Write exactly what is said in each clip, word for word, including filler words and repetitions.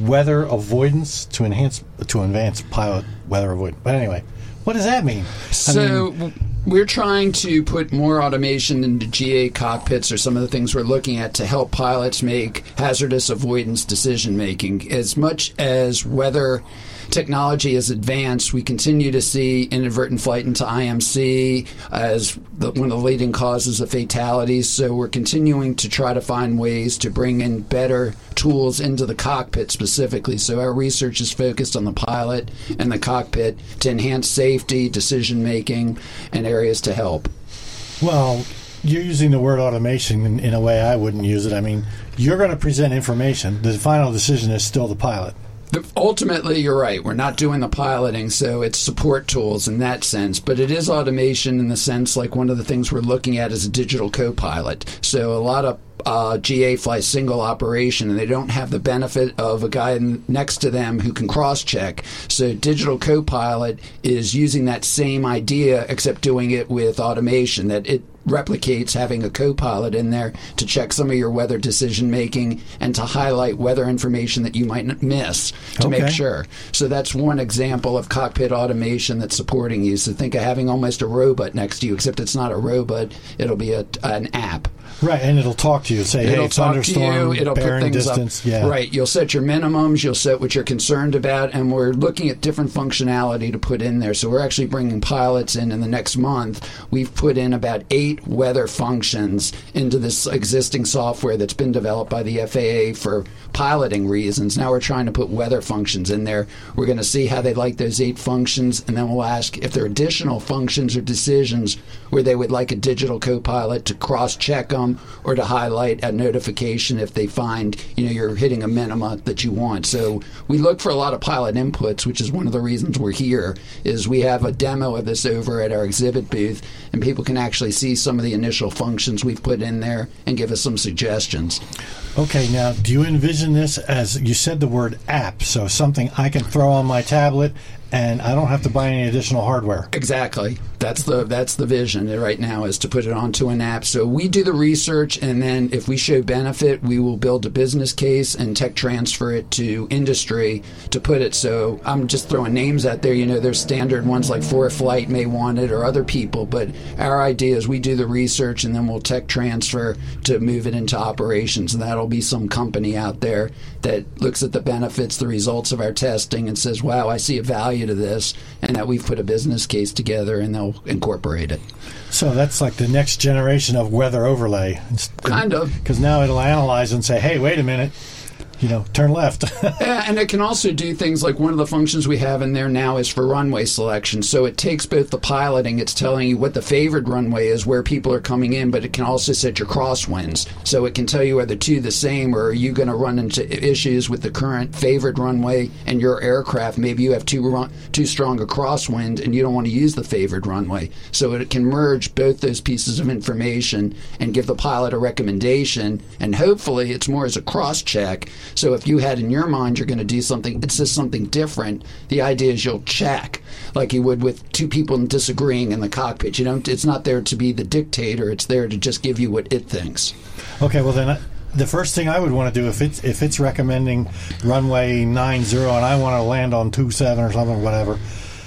weather avoidance to enhance to advance pilot weather avoidance. But anyway, what does that mean? I So mean, we're trying to put more automation into G A cockpits, or some of the things we're looking at to help pilots make hazardous avoidance decision making. As much as weather technology has advanced, we continue to see inadvertent flight into I M C as the, one of the leading causes of fatalities. So we're continuing to try to find ways to bring in better tools into the cockpit specifically. So our research is focused on the pilot and the cockpit to enhance safety, decision making, and areas to help. well, you're using the word automation in, in a way I wouldn't use it. I mean, you're going to present information. The final decision is still the pilot. The, ultimately, you're right. We're not doing the piloting, so it's support tools in that sense. But it is automation in the sense, like one of the things we're looking at is a digital co-pilot. So a lot of uh, G A flies single operation, and they don't have the benefit of a guy n- next to them who can cross-check. So digital co-pilot is using that same idea, except doing it with automation, that it replicates having a co-pilot in there to check some of your weather decision making and to highlight weather information that you might n- miss to Okay. make sure. So that's one example of cockpit automation that's supporting you. So think of having almost a robot next to you, except it's not a robot, it'll be a, an app. Right, and it'll talk to you, say, hey, It'll it's talk thunderstorm, to you. It'll put bearing things distance. up. Yeah. Right. You'll set your minimums. You'll set what you're concerned about, and we're looking at different functionality to put in there. So we're actually bringing pilots in in the next month. We've put in about eight weather functions into this existing software that's been developed by the F A A for piloting reasons. Now we're trying to put weather functions in there. We're going to see how they like those eight functions, and then we'll ask if there are additional functions or decisions where they would like a digital co-pilot to cross-check them or to highlight a notification if they find, you know, you're hitting a minima that you want. So we look for a lot of pilot inputs, which is one of the reasons we're here, is we have a demo of this over at our exhibit booth, and people can actually see some of the initial functions we've put in there and give us some suggestions. Okay, now, do you envision this as, you said the word app, so something I can throw on my tablet and I don't have to buy any additional hardware? Exactly. That's the that's the vision right now, is to put it onto an app. So we do the research, and then if we show benefit, we will build a business case and tech transfer it to industry to put it. So I'm just throwing names out there. You know, there's standard ones like ForeFlight may want it, or other people. But our idea is we do the research, and then we'll tech transfer to move it into operations. And that'll be some company out there that looks at the benefits, the results of our testing, and says, wow, I see a value to this, and that we've put a business case together, and they'll incorporate it. So that's like the next generation of weather overlay. Kind of. Because now it'll analyze and say, hey, wait a minute, you know, turn left. Yeah, and it can also do things like one of the functions we have in there now is for runway selection. So it takes both the piloting, it's telling you what the favored runway is, where people are coming in, but it can also set your crosswinds. So it can tell you, are the two the same, or are you going to run into issues with the current favored runway and your aircraft? Maybe you have too, run, too strong a crosswind and you don't want to use the favored runway. So it can merge both those pieces of information and give the pilot a recommendation, and hopefully it's more as a cross-check. So if you had in your mind you're going to do something, it says something different, the idea is you'll check, like you would with two people disagreeing in the cockpit. You don't. It's not there to be the dictator. It's there to just give you what it thinks. Okay, well then, I, the first thing I would want to do, if it's if it's recommending runway nine zero and I want to land on two seven or something, whatever,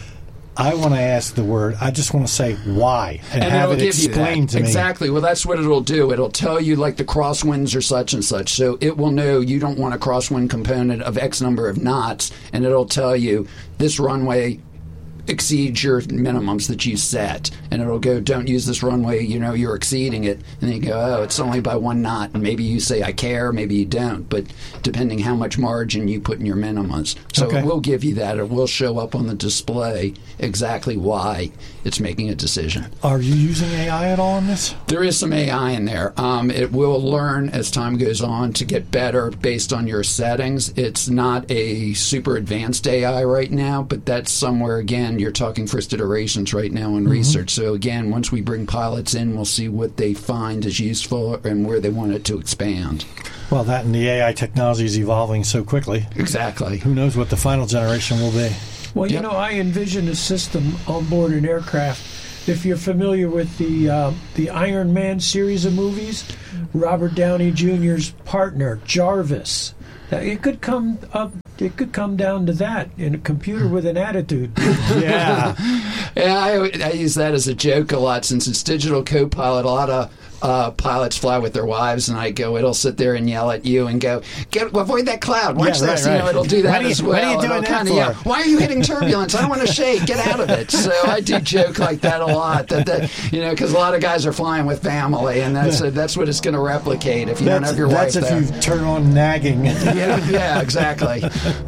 I want to ask the word, I just want to say why and, And have it'll it give you explained that. to me. Exactly. Well, that's what it'll do. It'll tell you, like, the crosswinds are such and such. So it will know you don't want a crosswind component of X number of knots, and it'll tell you this runway exceeds your minimums that you set, and it'll go, don't use this runway, you know, you're exceeding it. And then you go, oh, it's only by one knot, and maybe you say I care, maybe you don't, but depending how much margin you put in your minimums. So Okay. it will give you that. It will show up on the display exactly why it's making a decision. Are you using A I at all in this? There is some A I in there. Um, it will learn as time goes on to get better based on your settings. It's not a super advanced A I right now, but that's somewhere, again, you're talking first iterations right now in mm-hmm. research. So again, once we bring pilots in, we'll see what they find is useful and where they want it to expand. Well, that and the A I technology is evolving so quickly. Exactly. Who knows what the final generation will be? Well, you Yep. know, I envision a system on board an aircraft. If you're familiar with the uh, the Iron Man series of movies, Robert Downey Junior's partner, Jarvis, uh, it could come up it could come down to that in a computer with an attitude. Yeah. Yeah, I, I use that as a joke a lot since it's digital co-pilot. A lot of uh, pilots fly with their wives, and I go, it'll sit there and yell at you and go, Get, avoid that cloud. Watch Yeah, right, this. You know, right. it'll do that What are you- as well. what are you doing It'll that kinda for? yell, why are you hitting turbulence? I don't want to shake. Get out of it. So I do joke like that a lot. That, that you know, because a lot of guys are flying with family, and that's uh, that's what it's going to replicate if you don't That's, have your that's wife if there. you turn on nagging. yeah, yeah, exactly.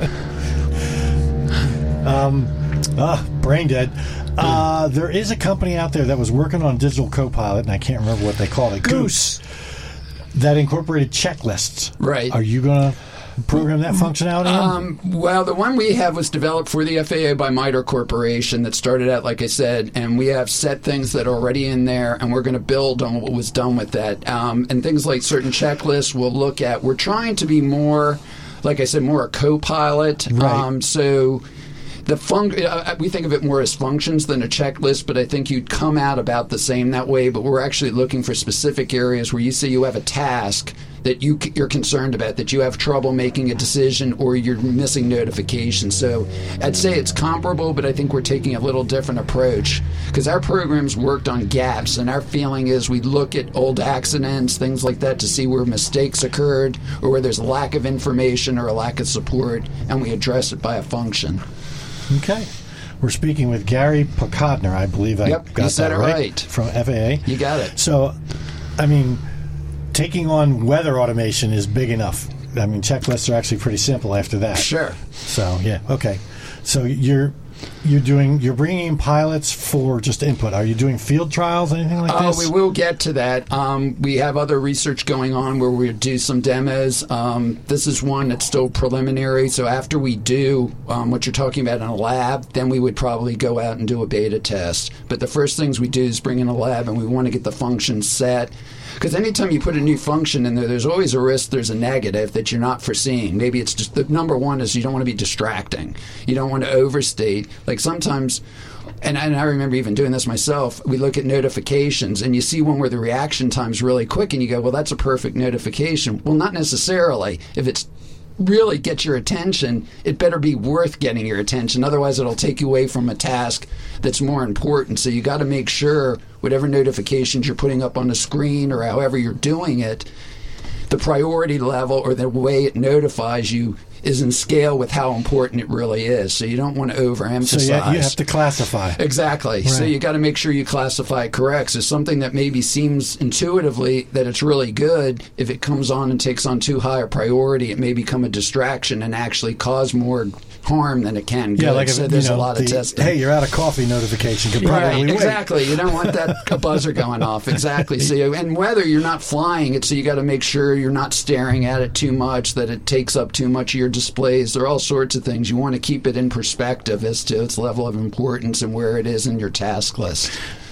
Ah, brain dead. Uh, there is a company out there that was working on digital co-pilot, and I can't remember what they called it. Goose. That incorporated checklists. Right. Are you going to program that functionality in? Um, well, the one we have was developed for the F A A by MITRE Corporation that started out, like I said, and we have set things that are already in there, and we're going to build on what was done with that. Um, and things like certain checklists we'll look at. We're trying to be more, like I said, more a co-pilot. Right. Um, so... The fun- uh, we think of it more as functions than a checklist, but I think you'd come out about the same that way. But we're actually looking for specific areas where you say you have a task that you, you're concerned about, that you have trouble making a decision or you're missing notifications. So I'd say it's comparable, but I think we're taking a little different approach because our programs worked on gaps, and our feeling is we look at old accidents, things like that, to see where mistakes occurred or where there's a lack of information or a lack of support, and we address it by a function. Okay. We're speaking with Gary Pocotner, I believe I Yep, got you said that it right, right. from F A A. You got it. So, I mean, taking on weather automation is big enough. I mean, checklists are actually pretty simple after that. Sure. So, yeah, okay. So you're you're doing you're bringing in pilots for just input. Are you doing field trials, anything like Oh, this? we will get to that. Um, we have other research going on where we do some demos. Um, this is one that's still preliminary. So after we do um, what you're talking about in a lab, then we would probably go out and do a beta test. But the first things we do is bring in a lab, and we want to get the function set. Because anytime you put a new function in there, there's always a risk there's a negative that you're not foreseeing. Maybe it's just the number one is you don't want to be distracting. You don't want to overstate. Like sometimes, and, and I remember even doing this myself, we look at notifications and you see one where the reaction time's really quick and you go, well, that's a perfect notification. Well, not necessarily. If it's really get your attention, it better be worth getting your attention. Otherwise, it'll take you away from a task that's more important. So you got to make sure whatever notifications you're putting up on the screen or however you're doing it, the priority level or the way it notifies you is in scale with how important it really is. So you don't want to overemphasize. So yeah, you have to classify. Exactly. Right. So you got to make sure you classify it correct. So something that maybe seems intuitively that it's really good, if it comes on and takes on too high a priority, it may become a distraction and actually cause more harm than it can. Yeah, good. like if, so there's you know, a lot the, of testing. Hey, you're out of coffee notification. Could probably Right, wait. exactly. You don't want that buzzer going off. Exactly. So, you, and whether you're not flying it, so you got to make sure you're not staring at it too much, that it takes up too much of your displays. There are all sorts of things. You want to keep it in perspective as to its level of importance and where it is in your task list.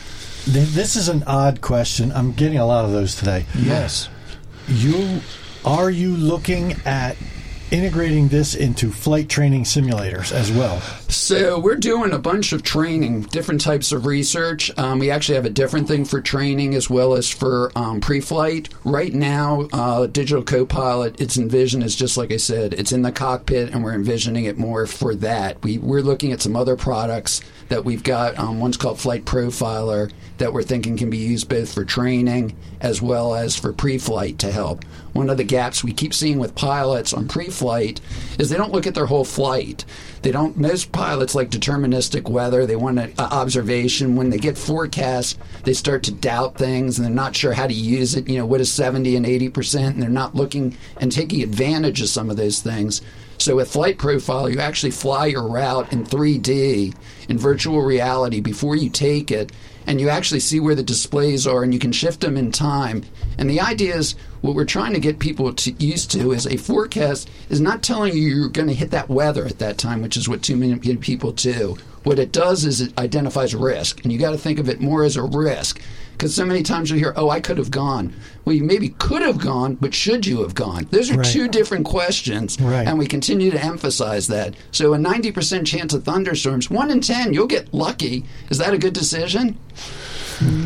This is an odd question. I'm getting a lot of those today. Yes. You are you looking at integrating this into flight training simulators as well? So we're doing a bunch of training, different types of research. Um, we actually have a different thing for training as well as for um, pre-flight. Right now, uh, Digital Copilot, its envision is just like I said, it's in the cockpit, and we're envisioning it more for that. We, we're looking at some other products that we've got. Um, one's called Flight Profiler that we're thinking can be used both for training as well as for pre-flight to help. One of the gaps we keep seeing with pilots on pre-flight is they don't look at their whole flight. They don't. Most pilots like deterministic weather. They want an observation. When they get forecasts, they start to doubt things, and they're not sure how to use it. You know, what is seventy and eighty percent, and they're not looking and taking advantage of some of those things. So with Flight Profiler, you actually fly your route in three D, in virtual reality, before you take it, and you actually see where the displays are, and you can shift them in time. And the idea is, what we're trying to get people to used to is a forecast is not telling you you're going to hit that weather at that time, which is what too many people do. What it does is it identifies risk, and you got to think of it more as a risk. Because so many times you hear, oh, I could have gone. Well, you maybe could have gone, but should you have gone? Those are Right. two different questions, Right. and we continue to emphasize that. So a ninety percent chance of thunderstorms, one in ten, you'll get lucky. Is that a good decision?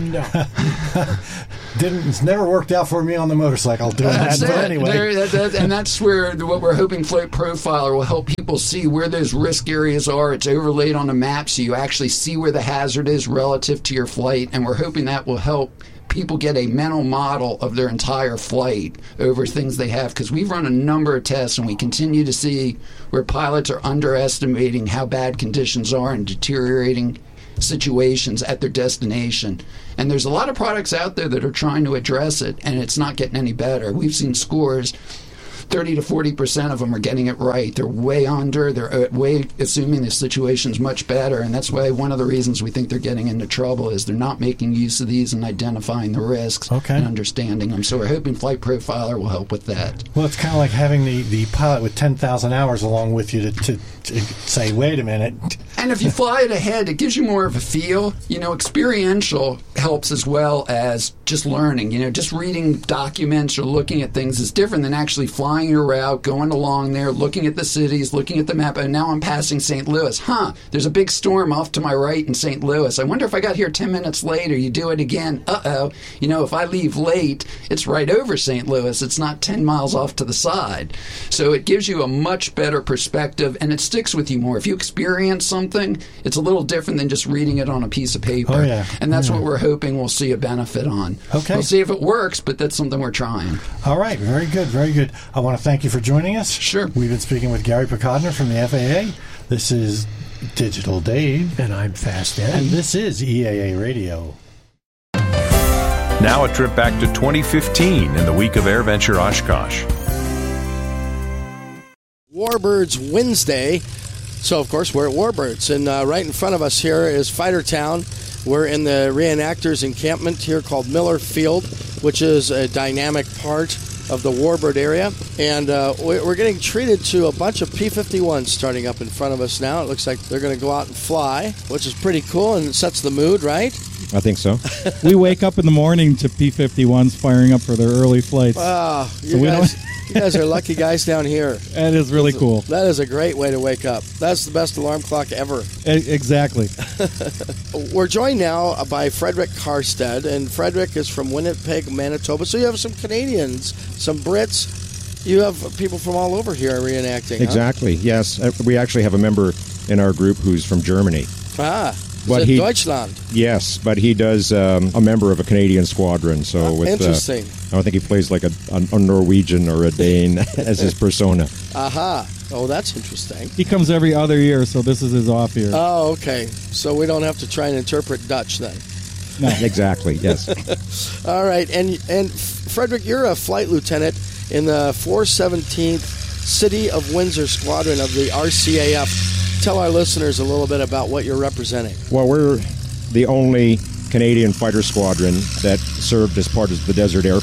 No. Didn't it's never worked out for me on the motorcycle doing That's that. But it. anyway, There- that- that- and that's where the- what we're hoping Flight Profiler will help people see where those risk areas are. It's overlaid on a map, so you actually see where the hazard is relative to your flight, and we're hoping that will help people get a mental model of their entire flight over things they have, because we've run a number of tests and we continue to see where pilots are underestimating how bad conditions are and deteriorating situations at their destination. And there's a lot of products out there that are trying to address it, and it's not getting any better. We've seen scores, thirty to forty percent of them are getting it right. They're way under, they're way assuming the situation's much better, and that's why one of the reasons we think they're getting into trouble is they're not making use of these and identifying the risks Okay. and understanding them. So we're hoping Flight Profiler will help with that. well, it's kind of like having the, the pilot with ten thousand hours along with you to, to, to say, wait a minute. And if you fly it ahead, it gives you more of a feel. You know, experiential helps as well as just learning. You know, just reading documents or looking at things is different than actually flying your route, going along there, looking at the cities, looking at the map. And now I'm passing Saint Louis. Huh, there's a big storm off to my right in Saint Louis. I wonder if I got here ten minutes later. You do it again. Uh-oh. You know, if I leave late, it's right over Saint Louis. It's not ten miles off to the side. So it gives you a much better perspective, and it sticks with you more. If you experience something, it's a little different than just reading it on a piece of paper. Oh, yeah. And that's Yeah. what we're hoping we'll see a benefit on. Okay. We'll see if it works, but that's something we're trying. All right, very good, very good. I want to thank you for joining us. Sure. We've been speaking with Gary Picodner from the F A A. This is Digital Dave. And I'm Fast Ed. And this is E A A Radio. Now a trip back to twenty fifteen in the week of AirVenture Oshkosh. Warbirds Wednesday. So, of course, we're at Warbirds. And uh, right in front of us here is Fighter Town. We're in the reenactors encampment here called Miller Field, which is a dynamic part of the Warbird area. And uh, we're getting treated to a bunch of P fifty-ones starting up in front of us now. It looks like they're going to go out and fly, which is pretty cool and it sets the mood, right? I think so. We wake up in the morning to P fifty-ones firing up for their early flights. Ah, you, So we guys, you guys are lucky guys down here. That is really cool. That is a great way to wake up. That's the best alarm clock ever. E- exactly. We're joined now by Frederick Karstead, and Frederick is from Winnipeg, Manitoba. So you have some Canadians, some Brits. You have people from all over here reenacting. Exactly, yes. Uh, We actually have a member in our group who's from Germany. Huh? Ah, But is it he- Deutschland? Yes, but he does um, a member of a Canadian squadron. So Oh, with, interesting. Uh, I think he plays like a, a, a Norwegian or a Dane as his persona. Aha. Oh, that's interesting. He comes every other year, so this is his off year. Oh, okay. So we don't have to try and interpret Dutch then. No. Exactly, yes. All right. And, and Frederick, you're a flight lieutenant in the four seventeenth City of Windsor Squadron of the R C A F. Tell our listeners a little bit about what you're representing. Well, we're the only Canadian fighter squadron that served as part of the Desert Air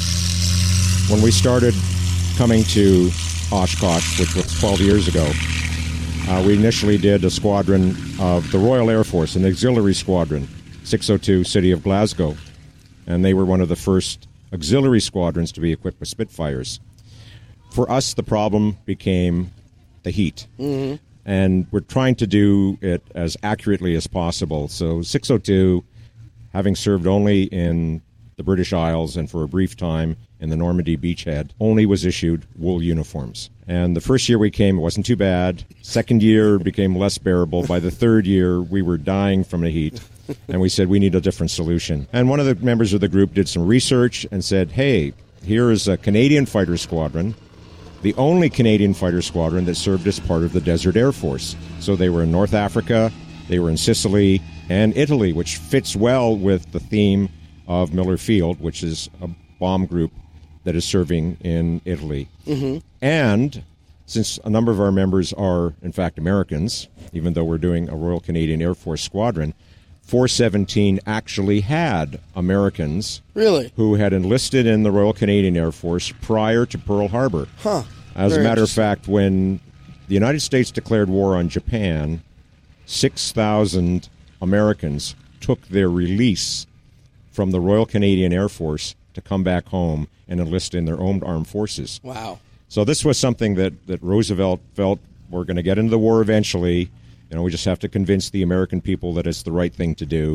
Force. When we started coming to Oshkosh, which was twelve years ago, uh, we initially did a squadron of the Royal Air Force, an auxiliary squadron, six oh two City of Glasgow. And they were one of the first auxiliary squadrons to be equipped with Spitfires. For us, the problem became the heat. Mm-hmm. And we're trying to do it as accurately as possible. So six oh two, having served only in the British Isles and for a brief time in the Normandy beachhead, only was issued wool uniforms. And the first year we came, it wasn't too bad. Second year became less bearable. By the third year, we were dying from the heat. And we said, we need a different solution. And one of the members of the group did some research and said, hey, here is a Canadian fighter squadron, the only Canadian fighter squadron that served as part of the Desert Air Force. So they were in North Africa, they were in Sicily, and Italy, which fits well with the theme of Miller Field, which is a bomb group that is serving in Italy. Mm-hmm. And since a number of our members are, in fact, Americans, even though we're doing a Royal Canadian Air Force squadron, four seventeen actually had Americans Really? who had enlisted in the Royal Canadian Air Force prior to Pearl Harbor. Huh. As Very a matter of interesting. fact, when the United States declared war on Japan, six thousand Americans took their release from the Royal Canadian Air Force to come back home and enlist in their own armed forces. Wow. So this was something that, that Roosevelt felt we're going to get into the war eventually. You know, we just have to convince the American people that it's the right thing to do.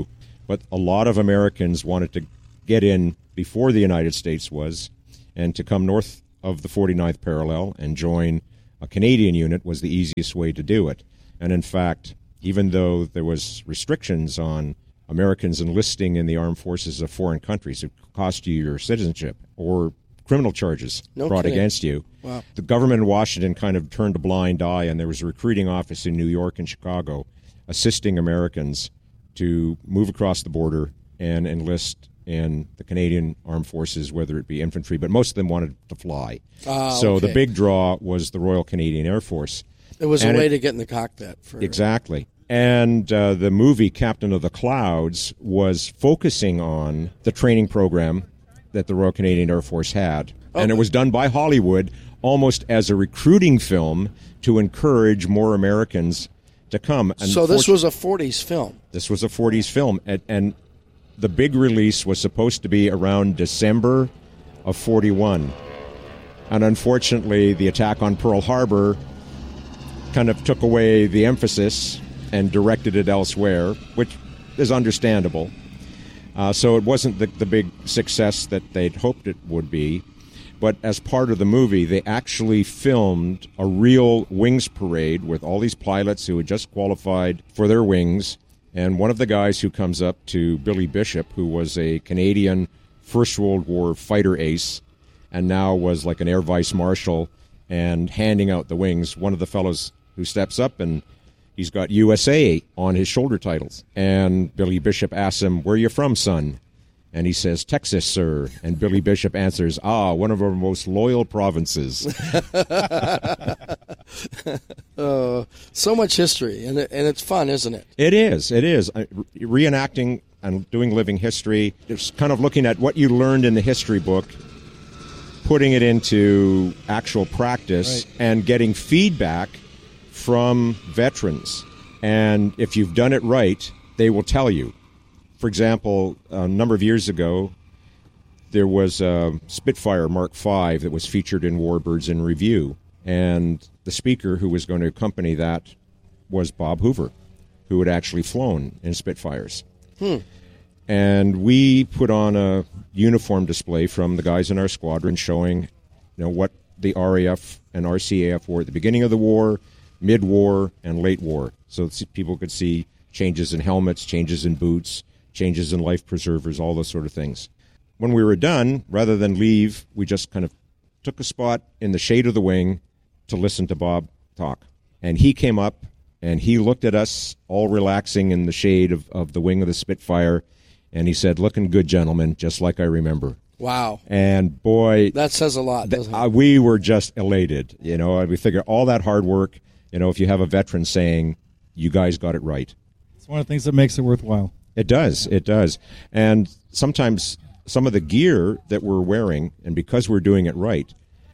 but a lot of Americans wanted to get in before the United States was, and to come north of the forty-ninth parallel and join a Canadian unit was the easiest way to do it. And in fact, even though there was restrictions on Americans enlisting in the armed forces of foreign countries, it cost you your citizenship or criminal charges no brought kidding. against you. Wow. The government in Washington kind of turned a blind eye, and there was a recruiting office in New York and Chicago assisting Americans to move across the border and enlist in the Canadian Armed Forces, whether it be infantry, but most of them wanted to fly. Ah, so okay. the big draw was the Royal Canadian Air Force. It was And a way it- to get in the cockpit. For, Exactly. And uh, the movie Captain of the Clouds was focusing on the training program that the Royal Canadian Air Force had. Oh. And it was done by Hollywood almost as a recruiting film to encourage more Americans to come. And So this fortu- was a forties film. This was a forties film. And, and the big release was supposed to be around December of forty-one. And unfortunately, the attack on Pearl Harbor kind of took away the emphasis and directed it elsewhere, which is understandable. Uh, so it wasn't the, the big success that they'd hoped it would be. But as part of the movie, they actually filmed a real wings parade with all these pilots who had just qualified for their wings. And one of the guys who comes up to Billy Bishop, who was a Canadian First World War fighter ace and now was like an air vice marshal and handing out the wings, one of the fellows who steps up and he's got U S A on his shoulder titles. And Billy Bishop asks him, "Where are you from, son?" And he says, "Texas, sir." And Billy Bishop answers, "Ah, one of our most loyal provinces." Uh, so much history, and it, and it's fun, isn't it? It is. It is. I- re- Reenacting and doing living history, just kind of looking at what you learned in the history book, putting it into actual practice, Right. and getting feedback from veterans. And if you've done it right, they will tell you. For example, a number of years ago, there was a Spitfire Mark five that was featured in Warbirds in Review. And the speaker who was going to accompany that was Bob Hoover, who had actually flown in Spitfires. Hmm. And we put on a uniform display from the guys in our squadron showing, you know, what the R A F and R C A F were at the beginning of the war, mid-war, and late war. So that people could see changes in helmets, changes in boots, changes in life preservers, all those sort of things. When we were done, rather than leave, we just kind of took a spot in the shade of the wing to listen to Bob talk. And he came up and he looked at us all relaxing in the shade of, of the wing of the Spitfire, and he said, "Looking good, gentlemen, just like I remember." Wow. And boy, That says a lot, th- doesn't it? uh, we were just elated. You know, and we figure all that hard work, you know, if you have a veteran saying, "You guys got it right." It's one of the things that makes it worthwhile. It does. It does. And sometimes some of the gear that we're wearing, and because we're doing it right,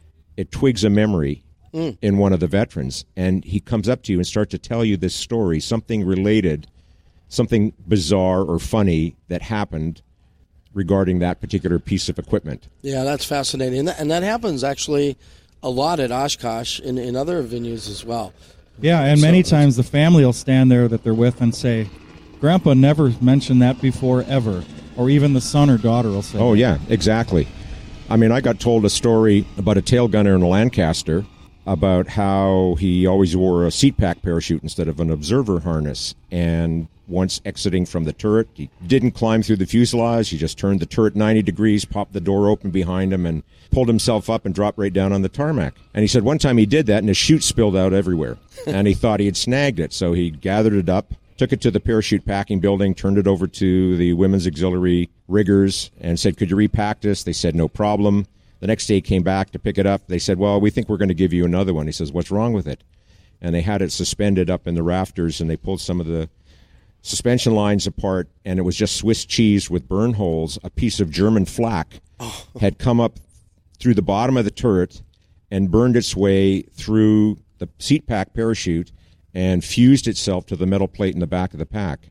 it twigs a memory Mm. in one of the veterans. And he comes up to you and starts to tell you this story, something related, something bizarre or funny that happened regarding that particular piece of equipment. Yeah, that's fascinating. And that, and that happens actually a lot at Oshkosh and in other venues as well. Yeah, and many So- times the family will stand there that they're with and say, "Grandpa never mentioned that before, ever." Or even the son or daughter will say, Oh, yeah, exactly. I mean, I got told a story about a tail gunner in a Lancaster about how he always wore a seat pack parachute instead of an observer harness. And once exiting from the turret, he didn't climb through the fuselage. He just turned the turret ninety degrees, popped the door open behind him, and pulled himself up and dropped right down on the tarmac. And he said one time he did that, and his chute spilled out everywhere. And he thought he had snagged it, so he gathered it up, took it to the parachute packing building, turned it over to the Women's Auxiliary riggers, and said, "Could you repack this?" They said, "No problem." The next day he came back to pick it up. They said, "Well, we think we're going to give you another one." He says, "What's wrong with it?" And they had it suspended up in the rafters, and they pulled some of the suspension lines apart, and it was just Swiss cheese with burn holes. A piece of German flak Oh. had come up through the bottom of the turret and burned its way through the seat pack parachute and fused itself to the metal plate in the back of the pack.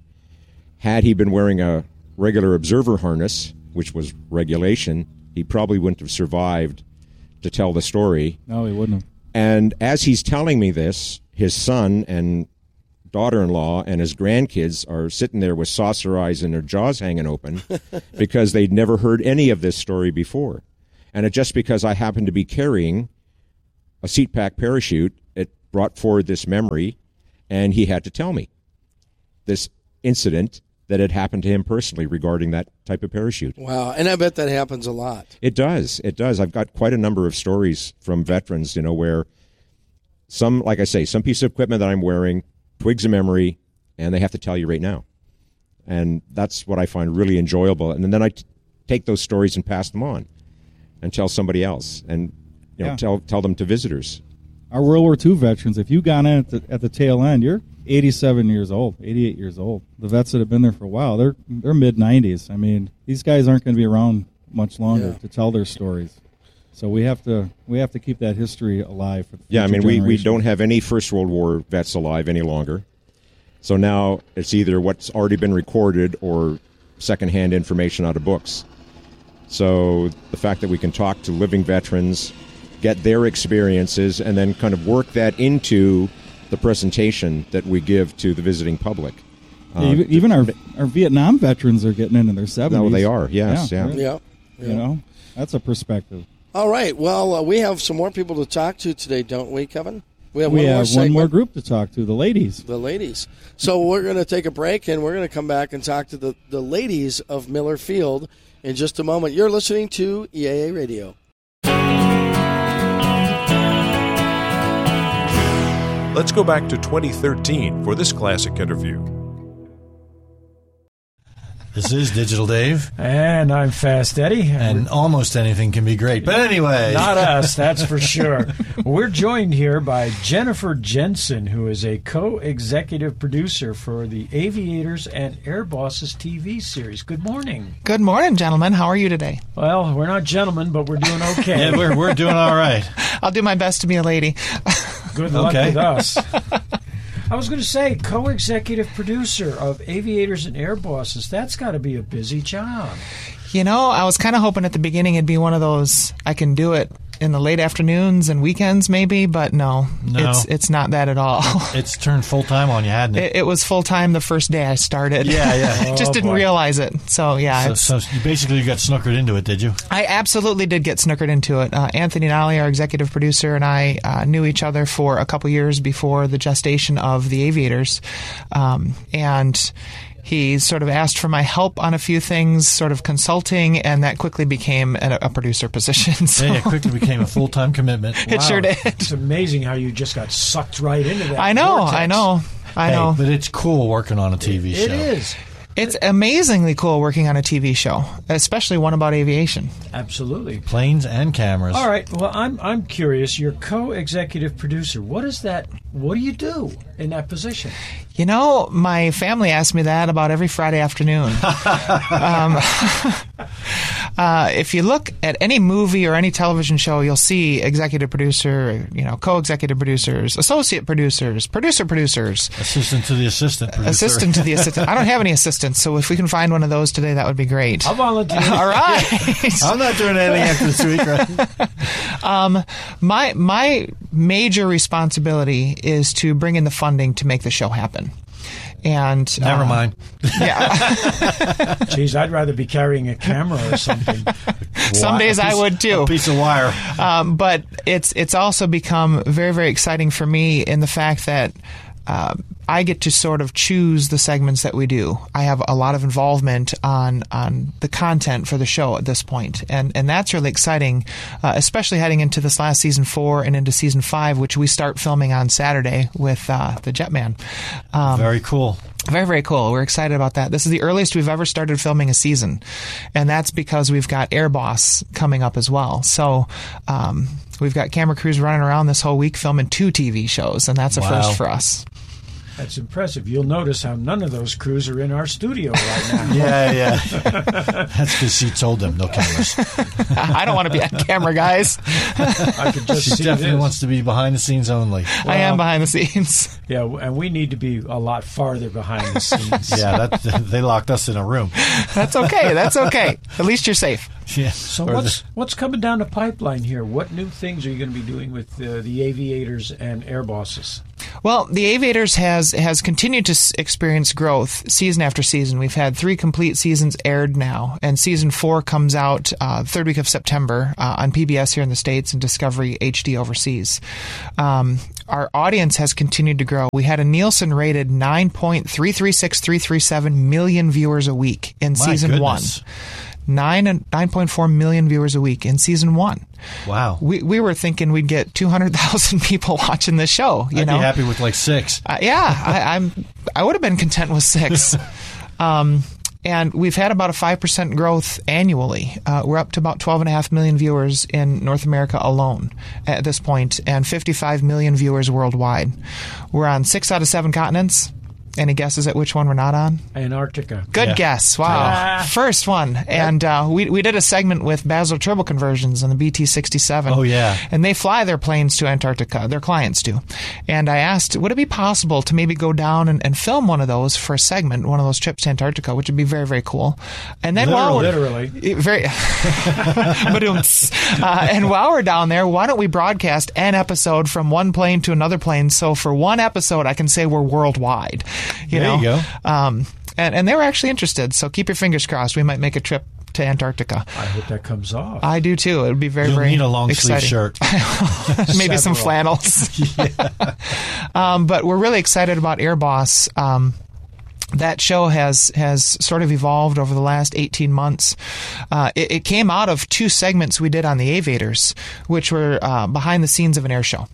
Had he been wearing a regular observer harness, which was regulation, he probably wouldn't have survived to tell the story. No, he wouldn't have. And as he's telling me this, his son and daughter-in-law and his grandkids are sitting there with saucer eyes and their jaws hanging open because they'd never heard any of this story before. And it just because I happened to be carrying a seat pack parachute, it brought forward this memory, and he had to tell me this incident that had happened to him personally regarding that type of parachute. Wow, and I bet that happens a lot. It does. It does. I've got quite a number of stories from veterans, you know, where some, like I say, some piece of equipment that I'm wearing twigs a memory, and they have to tell you right now. And that's what I find really enjoyable. And then I t- take those stories and pass them on and tell somebody else, and you know, Yeah. tell tell them to visitors. Our World War Two veterans, if you got in at the, at the tail end, you're eighty-seven years old, eighty-eight years old. The vets that have been there for a while, they're they're mid nineties. I mean, these guys aren't going to be around much longer Yeah. to tell their stories. So we have to we have to keep that history alive for the Yeah, I future mean, we, we generations. don't have any First World War vets alive any longer. So now it's either what's already been recorded or secondhand information out of books. So the fact that we can talk to living veterans, get their experiences, and then kind of work that into the presentation that we give to the visiting public. Yeah, even, even our our Vietnam veterans are getting into their seventies. No, they are, yes, yeah. right. Yeah. You know, that's a perspective. All right. Well, uh, we have some more people to talk to today, don't we, Kevin? We have We one more have one segment. more group to talk to, the ladies. The ladies. So we're going to take a break, and we're going to come back and talk to the, the ladies of Miller Field in just a moment. You're listening to E A A Radio. Let's go back to twenty thirteen for this classic interview. This is Digital Dave, And I'm Fast Eddie. and almost anything can be great. But anyway, Not us, that's for sure. We're joined here by Jennifer Jensen, who is a co-executive producer for the Aviators and Air Bosses T V series. Good morning. Good morning, gentlemen. How are you today? Well, we're not gentlemen, but we're doing okay. yeah, we're we're doing all right. I'll do my best to be a lady. Good luck Okay. with us. I was going to say, co-executive producer of Aviators and Air Bosses. That's got to be a busy job. You know, I was kind of hoping at the beginning it'd be one of those, I can do it in the late afternoons and weekends maybe, but no, No. it's it's not that at all. It's turned full time on you, hadn't it? It, it was full time the first day I started. Yeah, yeah. Just Oh, didn't boy. realize it. So, yeah, So, it's, so you basically got snookered into it, did you? I absolutely did get snookered into it. Uh, Anthony Nolly, our executive producer, and I uh, knew each other for a couple years before the gestation of the Aviators. Um, and he sort of asked for my help on a few things, sort of consulting, and that quickly became a, a producer position. So Yeah, it quickly became a full time commitment. it sure did. It's amazing how you just got sucked right into that. I know, vortex. I know, I Hey, know. but it's cool working on a T V show. It is. It's amazingly cool working on a T V show, especially one about aviation. Absolutely. Planes and cameras. All right. Well, I'm I'm curious. You're co-executive producer. What is that? What do you do in that position? You know, my family asks me that about every Friday afternoon. um, uh, if you look at any movie or any television show, you'll see executive producer, you know, co-executive producers, associate producers, producer producers, Assistant to the assistant producer. assistant to the assistant. I don't have any assistants, so if we can find one of those today, that would be great. I'll volunteer. All right. I'm not doing anything after this week, right? Um, my my major responsibility is to bring in the funding to make the show happen. And Never uh, mind. Yeah, Geez, I'd rather be carrying a camera or something. some days I would too. A piece of wire. Um, but it's it's also become very very exciting for me in the fact that uh, I get to sort of choose the segments that we do. I have a lot of involvement on on the content for the show at this point, and and that's really exciting, uh, especially heading into this last season four and into season five, which we start filming on Saturday with uh, the Jetman. Um, Very cool. Very, very cool. We're excited about that. This is the earliest we've ever started filming a season, and that's because we've got Air Boss coming up as well. So um, we've got camera crews running around this whole week filming two T V shows, and that's a Wow. first for us. That's impressive. You'll notice how none of those crews are in our studio right now. Yeah, yeah. That's because she told them no cameras. I don't want to be on camera, guys. I could just She see definitely this. wants to be behind the scenes only. I am behind the scenes. Yeah, and we need to be a lot farther behind the scenes. Yeah, that, they locked us in a room. That's okay. That's okay. At least you're safe. Yeah. So Or what's the- what's coming down the pipeline here? What new things are you going to be doing with uh, the Aviators and Air Bosses? Well, the Aviators has has continued to s- experience growth season after season. We've had three complete seasons aired now, and season four comes out uh, third week of September uh, on P B S here in the States and Discovery H D overseas. Um, our audience has continued to grow. We had a Nielsen-rated nine point three three six three three seven million viewers a week in My season goodness. one. Nine and nine point four million viewers a week in season one. Wow. We we were thinking we'd get two hundred thousand people watching this show. You I'd know, be happy with like six. uh, yeah, I, I'm. I would have been content with six. um, and we've had about a five percent growth annually. Uh, we're up to about twelve and a half million viewers in North America alone at this point, and fifty-five million viewers worldwide. We're on six out of seven continents. Any guesses at which one we're not on? Antarctica. Good Yeah. guess. Wow. Ah. First one. And uh, we we did a segment with Basler Turbo Conversions on the B T sixty-seven. Oh, yeah. And they fly their planes to Antarctica. Their clients do. And I asked, would it be possible to maybe go down and, and film one of those for a segment, one of those trips to Antarctica, which would be very, very cool. And then while we're... Literally. Very... Ba-doom-ts. uh, and while we're down there, why don't we broadcast an episode from one plane to another plane? So for one episode, I can say we're worldwide. You There know? you go. Um, and, and they were actually interested, so keep your fingers crossed. We might make a trip to Antarctica. I hope that comes off. I do too. It would be very, You'll very need a long exciting. sleeve shirt. Maybe some Several. flannels. um, but we're really excited about Airboss. Um, that show has has sort of evolved over the last eighteen months. Uh, it, it came out of two segments we did on the Aviators, which were uh, behind the scenes of an air show.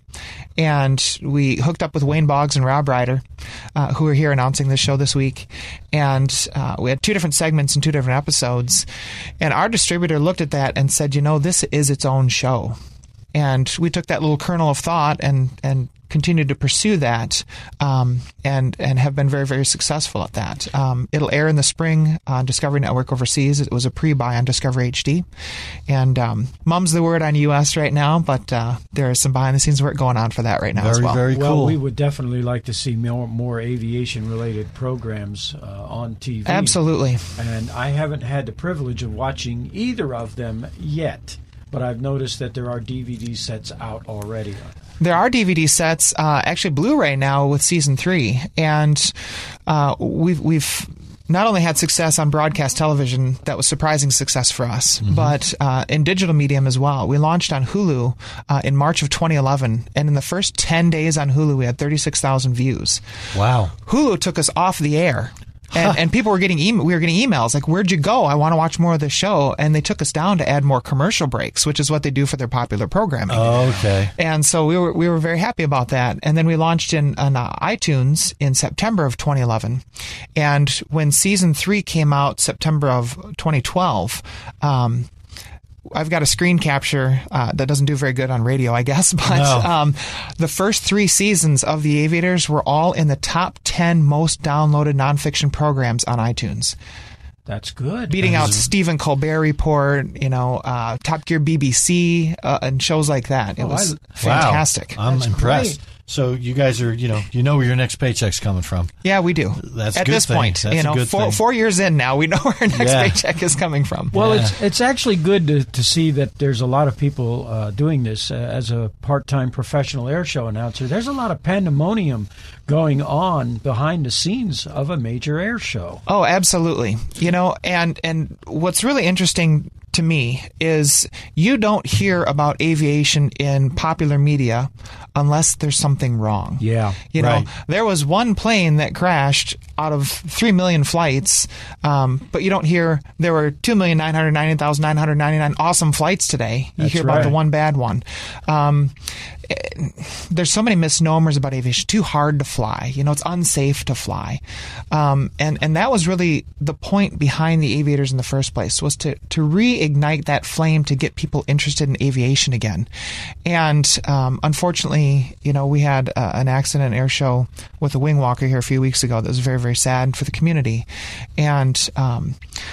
And we hooked up with Wayne Boggs and Rob Ryder, uh, who are here announcing this show this week. And uh, we had two different segments and two different episodes. And our distributor looked at that and said, you know, this is its own show. And we took that little kernel of thought and, and continued to pursue that, um, and and have been very, very successful at that. Um, it'll air in the spring on Discovery Network overseas. It was a pre-buy on Discovery H D. And um, mum's the word on U S right now, but uh, there is some behind-the-scenes work going on for that right now Very, as well. very well, cool. we would definitely like to see more, more aviation-related programs uh, on T V. Absolutely. And I haven't had the privilege of watching either of them yet, but I've noticed that there are D V D sets out already. There are D V D sets, uh, actually Blu-ray now with season three, and uh, we've we've not only had success on broadcast television, that was surprising success for us, mm-hmm. but uh, in digital medium as well. We launched on Hulu uh, in March of twenty eleven, and in the first ten days on Hulu, we had thirty-six thousand views. Wow. Hulu took us off the air. And, and people were getting e- we were getting emails like, where'd you go? I want to watch more of the show. And they took us down to add more commercial breaks, which is what they do for their popular programming. Oh, okay. And so we were we were very happy about that. And then we launched in on uh, iTunes in September of twenty eleven. And when season three came out, September of twenty twelve, um, I've got a screen capture uh, that doesn't do very good on radio, I guess. But No. um, the first three seasons of The Aviators were all in the top ten most downloaded nonfiction programs on iTunes, That's good. beating out Stephen Colbert Report, you know, uh, Top Gear B B C, uh, and shows like that. It Oh, was I- fantastic. Wow. I'm That's impressed. great. So you guys are, you know, you know where your next paycheck's coming from. Yeah, we do. That's a At good this thing. point, That's you a know, good four, thing. four years in now, we know where our next Yeah. paycheck is coming from. Well, Yeah. it's it's actually good to, to see that there's a lot of people uh, doing this uh, as a part-time professional air show announcer. There's a lot of pandemonium going on behind the scenes of a major air show. Oh, absolutely. You know, and and what's really interesting to me is you don't hear about aviation in popular media unless there's something wrong. Yeah, You know, right. there was one plane that crashed out of three million flights, um, but you don't hear there were two million nine hundred ninety thousand nine hundred ninety-nine awesome flights today. You That's hear about right. the one bad one. Um, eh, there's so many misnomers about aviation. Too hard to fly. You know, it's unsafe to fly. Um, and, and that was really the point behind the Aviators in the first place, was to, to reignite that flame to get people interested in aviation again. And um, unfortunately, you know, we had uh, an accident air show with a wing walker here a few weeks ago that was very, very sad for the community. And um,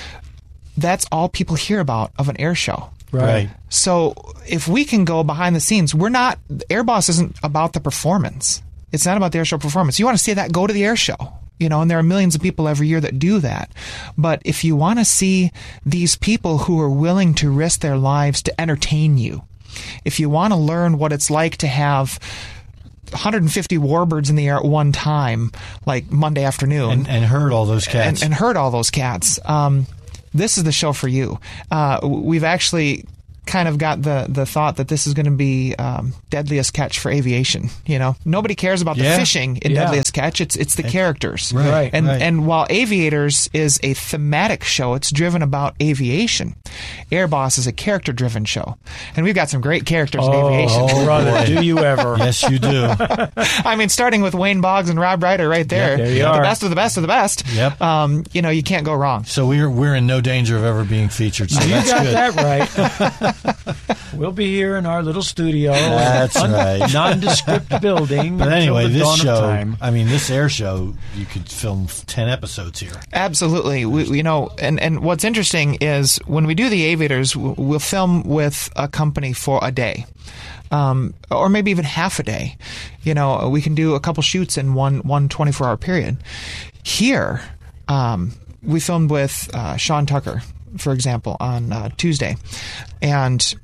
that's all people hear about of an air show. Right. So if we can go behind the scenes, we're not, Airboss isn't about the performance. It's not about the air show performance. You want to see that, go to the air show. You know, and there are millions of people every year that do that. But if you want to see these people who are willing to risk their lives to entertain you, if you want to learn what it's like to have one hundred fifty warbirds in the air at one time, like Monday afternoon, and, and herd all those cats, and, and herd all those cats. Um, this is the show for you. Uh, we've actually kind of got the, the thought that this is going to be um, Deadliest Catch for aviation. You know, nobody cares about yeah. the fishing in Yeah. Deadliest Catch. It's it's the It's, characters, right? And right. and while Aviators is a thematic show, it's driven about aviation. Air Boss is a character driven show, and we've got some great characters in aviation. oh, brother, boy. do you ever? Yes, you do. I mean, starting with Wayne Boggs and Rob Ryder right there. Yep, there you the are. best of the best of the best. Yep. Um, you know, you can't go wrong. So we're we're in no danger of ever being featured. So You that's got good. that right. We'll be here in our little studio. That's un- right. Nondescript building. But anyway, until the this dawn of show, time. I mean, this air show, you could film ten episodes here. Absolutely. We, we- you know, and, and what's interesting is when we do the Aviators, we'll, we'll film with a company for a day. Um, or maybe even half a day. You know, we can do a couple shoots in one, one twenty-four hour period. Here, um, we filmed with uh, Sean Tucker, for example, on uh, Tuesday. And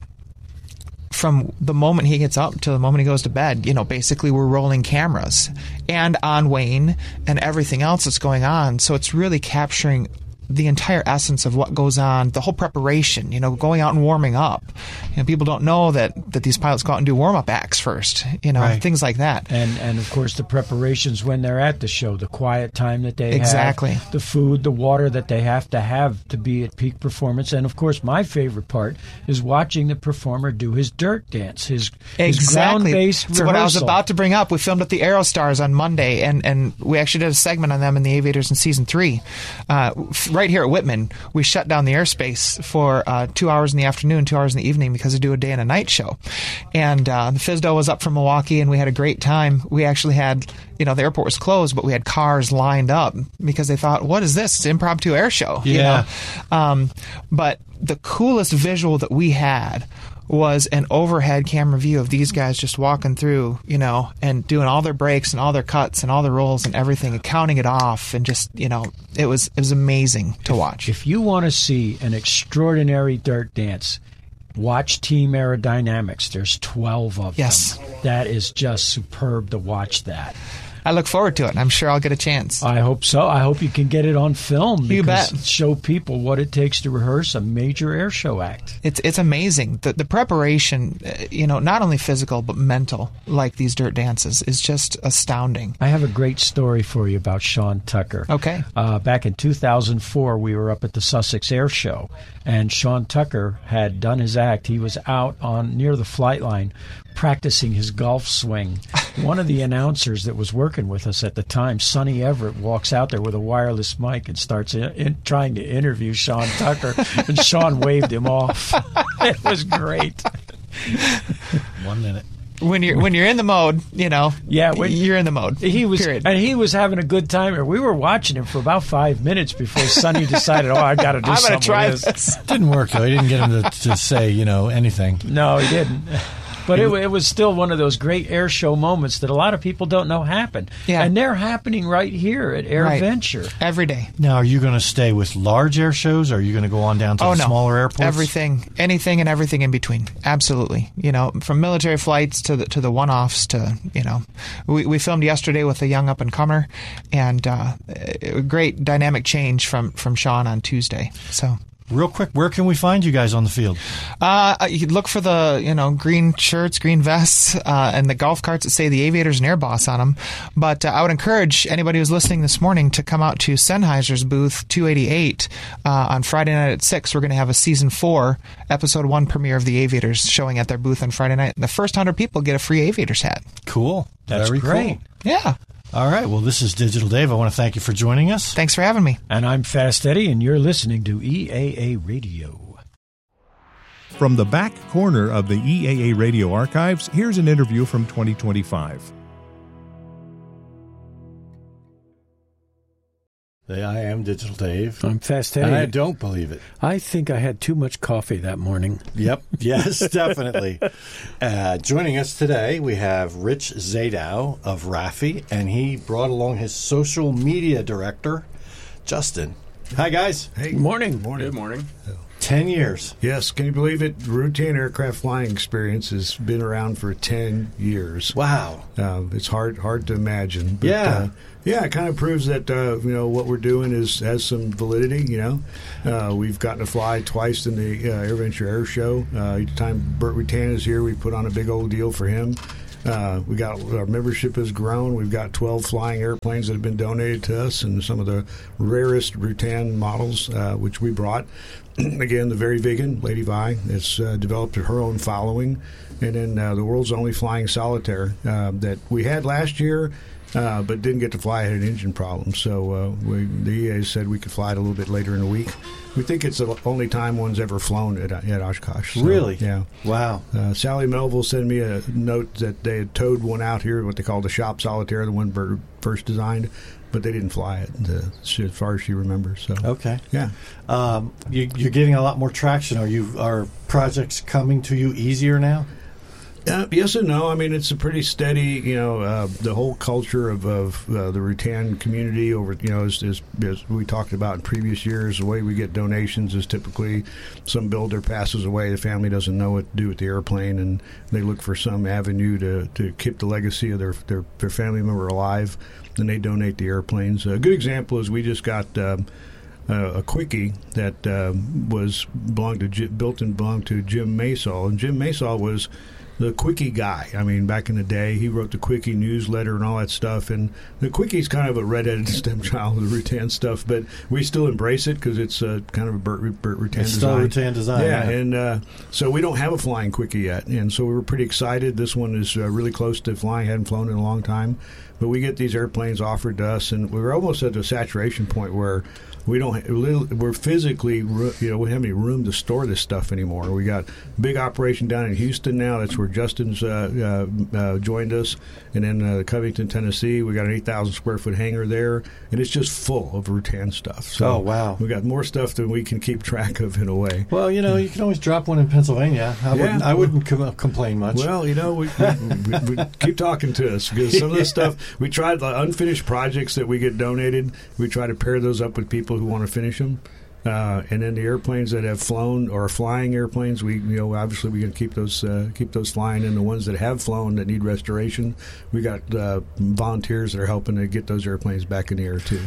from the moment he gets up to the moment he goes to bed, you know, basically we're rolling cameras and on Wayne and everything else that's going on. So it's really capturing the entire essence of what goes on, the whole preparation, you know, going out and warming up. You know, people don't know that, that these pilots go out and do warm-up acts first, you know, Right. things like that. And and of course the preparations when they're at the show, the quiet time that they Exactly. have, the food, the water that they have to have to be at peak performance, and of course my favorite part is watching the performer do his dirt dance, his, his Exactly. ground-based So what I was rehearsal. about to bring up, we filmed at the Aerostars on Monday, and, and we actually did a segment on them in the Aviators in season three. Uh, f- right here at Whitman, we shut down the airspace for uh, two hours in the afternoon, two hours in the evening, because they do a day and a night show. And uh, the F S D O was up from Milwaukee, and we had a great time. We actually had, you know, the airport was closed, but we had cars lined up because they thought, what is this? It's an impromptu air show. You Yeah. know? Um, but the coolest visual that we had was an overhead camera view of these guys just walking through, you know, and doing all their breaks and all their cuts and all their rolls and everything and counting it off, and just, you know, it was it was amazing to watch. If you want to see an extraordinary dirt dance, watch Team Aerodynamics. There's twelve of Yes. them. That is just superb to watch that. I look forward to it, and I'm sure I'll get a chance. I hope so. I hope you can get it on film. You because bet. Show people what it takes to rehearse a major air show act. It's it's amazing. The the preparation, uh, you know, not only physical but mental, like these dirt dances, is just astounding. I have a great story for you about Sean Tucker. Okay. Uh, back in two thousand four, we were up at the Sussex Air Show, and Sean Tucker had done his act. He was out on near the flight line practicing his golf swing. One of the announcers that was working with us at the time, Sonny Everett, walks out there with a wireless mic and starts in, in, trying to interview Sean Tucker, and Sean waved him off. It was great. One minute. When you're when you're in the mode, you know, Yeah, when- you're in the mode. He was, Period. and he was having a good time. We were watching him for about five minutes before Sonny decided, "Oh, I got to do I'm something gonna try with this." this. Didn't work though. He didn't get him to, to say, you know, anything. No, he didn't. But it, it was still one of those great air show moments that a lot of people don't know happen. Yeah. And they're happening right here at Air Right. Venture. Every day. Now, are you going to stay with large air shows, or are you going to go on down to Oh, the no. smaller airports? Everything, anything, and everything in between. Absolutely, you know, from military flights to the to the one-offs to, you know, we we filmed yesterday with a young up and comer, and uh, a great dynamic change from from Sean on Tuesday. So. Real quick, where can we find you guys on the field? Uh, you could look for the, you know, green shirts, green vests, uh, and the golf carts that say the Aviators and Air Boss on them. But uh, I would encourage anybody who's listening this morning to come out to Sennheiser's booth two eighty-eight uh, on Friday night at six. We're going to have a season four, episode one premiere of the Aviators showing at their booth on Friday night. And the first one hundred people get a free Aviators hat. Cool. That's Very great. cool. Yeah. All right. Well, this is Digital Dave. I want to thank you for joining us. Thanks for having me. And I'm Fast Eddie, and you're listening to E A A Radio. From the back corner of the E A A Radio archives, here's an interview from twenty twenty-five. I am Digital Dave. I'm Fast And I Eddie. don't believe it. I think I had too much coffee that morning. Yep. Yes, definitely. Uh, joining us today, we have Rich Zadow of R A F I, and he brought along his social media director, Justin. Hi, guys. Hey. Morning. Good morning. Ten years. Yes, can you believe it? Rutan Aircraft Flying Experience has been around for ten years. Wow. Uh, it's hard hard to imagine. But, yeah. Uh, yeah, it kind of proves that uh, you know what we're doing is has some validity. You know, uh, we've gotten to fly twice in the uh, AirVenture Air Show. Uh, each time Burt Rutan is here, we put on a big old deal for him. Uh, we got our membership has grown. We've got twelve flying airplanes that have been donated to us, and some of the rarest Rutan models, uh, which we brought. Again, the very vegan Lady Vi has uh, developed her own following, and then uh, the world's only flying solitaire uh, that we had last year. Uh, but didn't get to fly. Had an engine problem, so uh, we, the E A said we could fly it a little bit later in the week. We think it's the only time one's ever flown at, at Oshkosh. So, really? Yeah. Wow. Uh, Sally Melville sent me a note that they had towed one out here, what they call the shop solitaire, the one Bert first designed, but they didn't fly it, uh, as far as she remembers. So okay. Yeah. Um, you, you're getting a lot more traction. Are you? Are projects coming to you easier now? Uh, yes and no. I mean, it's a pretty steady, you know, uh, the whole culture of, of uh, the Rutan community over, you know, as, as, as we talked about in previous years, the way we get donations is typically some builder passes away, the family doesn't know what to do with the airplane, and they look for some avenue to, to keep the legacy of their, their, their family member alive, and they donate the airplanes. A good example is we just got um, uh, a Quickie that um, was belonged to built and belonged to Jim Masol, and Jim Masol was the Quickie guy. I mean, back in the day, he wrote the Quickie newsletter and all that stuff. And the Quickie's kind of a redheaded stepchild of the Rutan stuff, but we still embrace it because it's uh, kind of a Burt, Burt Rutan it's design. It's still Rutan design. Yeah, yeah. and uh, so we don't have a flying Quickie yet. And so we were pretty excited. This one is uh, really close to flying. Hadn't flown in a long time. But we get these airplanes offered to us, and we were almost at a saturation point where we don't. We're physically, you know, we don't have any room to store this stuff anymore. We got a big operation down in Houston now. That's where Justin's uh, uh, uh, joined us, and then uh, Covington, Tennessee. We got an eight thousand square foot hangar there, and it's just full of Rutan stuff. So oh wow, we got more stuff than we can keep track of in a way. Well, you know, you can always drop one in Pennsylvania. I yeah, wouldn't. I wouldn't com- complain much. Well, you know, we, we, we, we keep talking to us because some of this stuff we tried. The unfinished projects that we get donated, we try to pair those up with people who want to finish them. Uh, and then the airplanes that have flown or are flying airplanes, we you know obviously we can keep those uh, keep those flying. And the ones that have flown that need restoration, we got uh, volunteers that are helping to get those airplanes back in the air too.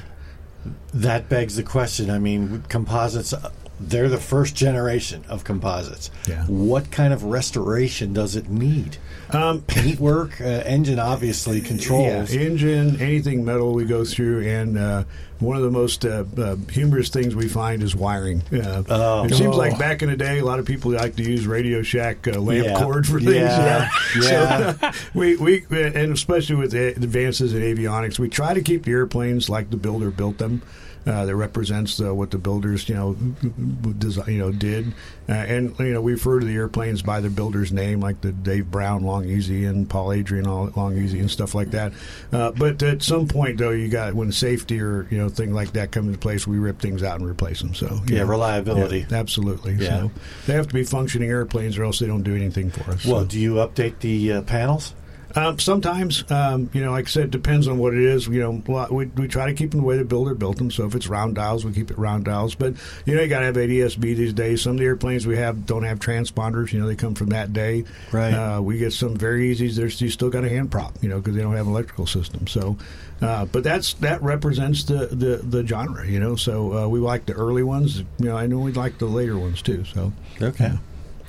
That begs the question. I mean, composites. They're the first generation of composites. Yeah. What kind of restoration does it need? Um, Paintwork, uh, engine obviously controls. Yeah, engine, anything metal we go through, and uh, one of the most uh, uh, humorous things we find is wiring. Uh, oh. It seems oh. like back in the day, a lot of people like to use Radio Shack uh, lamp yeah. cord for things. Yeah, you know? yeah. So, we, we, and especially with the advances in avionics, we try to keep the airplanes like the builder built them. Uh, that represents the, what the builders, you know, design, you know, did, uh, and you know, we refer to the airplanes by their builder's name, like the Dave Brown Long Easy and Paul Adrian Long Easy and stuff like that. Uh, but at some point, though, you got when safety or you know thing like that come into place, we rip things out and replace them. So yeah, know, reliability, yeah, absolutely. Yeah. So they have to be functioning airplanes, or else they don't do anything for us. Well, so. do you update the uh, panels? Um, sometimes, um, you know, like I said, it depends on what it is. You know, we, we try to keep them the way the builder built them. So if it's round dials, we keep it round dials. But, you know, you got to have A D S B these days. Some of the airplanes we have don't have transponders. You know, they come from that day. Right. Uh, we get some very easy. There's, you still got a hand prop, you know, because they don't have an electrical system. So, uh, but that's that represents the, the, the genre, you know. So uh, we like the early ones. You know, I know we like the later ones, too. So, okay. Yeah.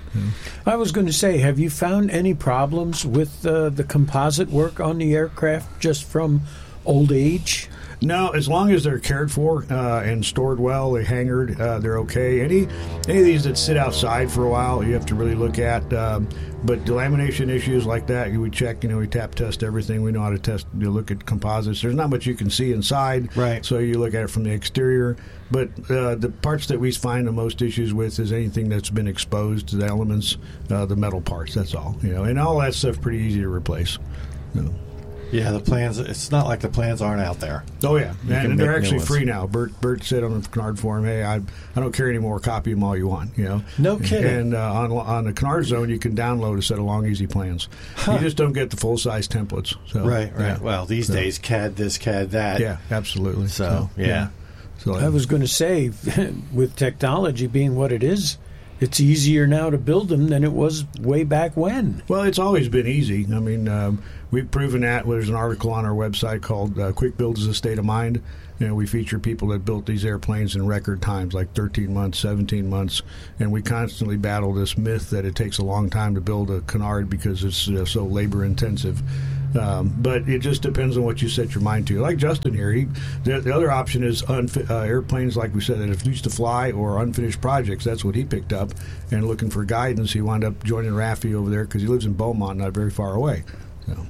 I was going to say, have you found any problems with uh, the composite work on the aircraft just from old age? No, as long as they're cared for uh, and stored well, they're hangared, uh, they're okay. Any any of these that sit outside for a while, you have to really look at. Um, but delamination issues like that, we check, you know, we tap test everything. We know how to test, you look at composites. There's not much you can see inside, right? So you look at it from the exterior. But uh, the parts that we find the most issues with is anything that's been exposed to the elements, uh, the metal parts. That's all, you know, and all that stuff pretty easy to replace. You know. Yeah, the plans. It's not like the plans aren't out there. Oh yeah, You can and they're make new actually ones. free now. Bert Bert said on the Canard forum, "Hey, I I don't care anymore. Copy them all you want." You know, no kidding. And uh, on on the Canard Zone, you can download a set of long easy plans. Huh. You just don't get the full size templates. So, right, right. Yeah. Well, these so, days, C A D this, C A D that. Yeah, absolutely. So, so yeah. yeah. So, I was going to say, with technology being what it is it's easier now to build them than it was way back when. Well, it's always been easy. I mean, um, we've proven that. There's an article on our website called uh, Quick Build is a State of Mind. You know, we feature people that built these airplanes in record times, like thirteen months, seventeen months, and we constantly battle this myth that it takes a long time to build a canard because it's uh, so labor-intensive. Um, but it just depends on what you set your mind to. Like Justin here, he, the, the other option is unfi- uh, airplanes, like we said, that have used to fly or unfinished projects. That's what he picked up. And looking for guidance, he wound up joining Raffy over there because he lives in Beaumont, not very far away. So.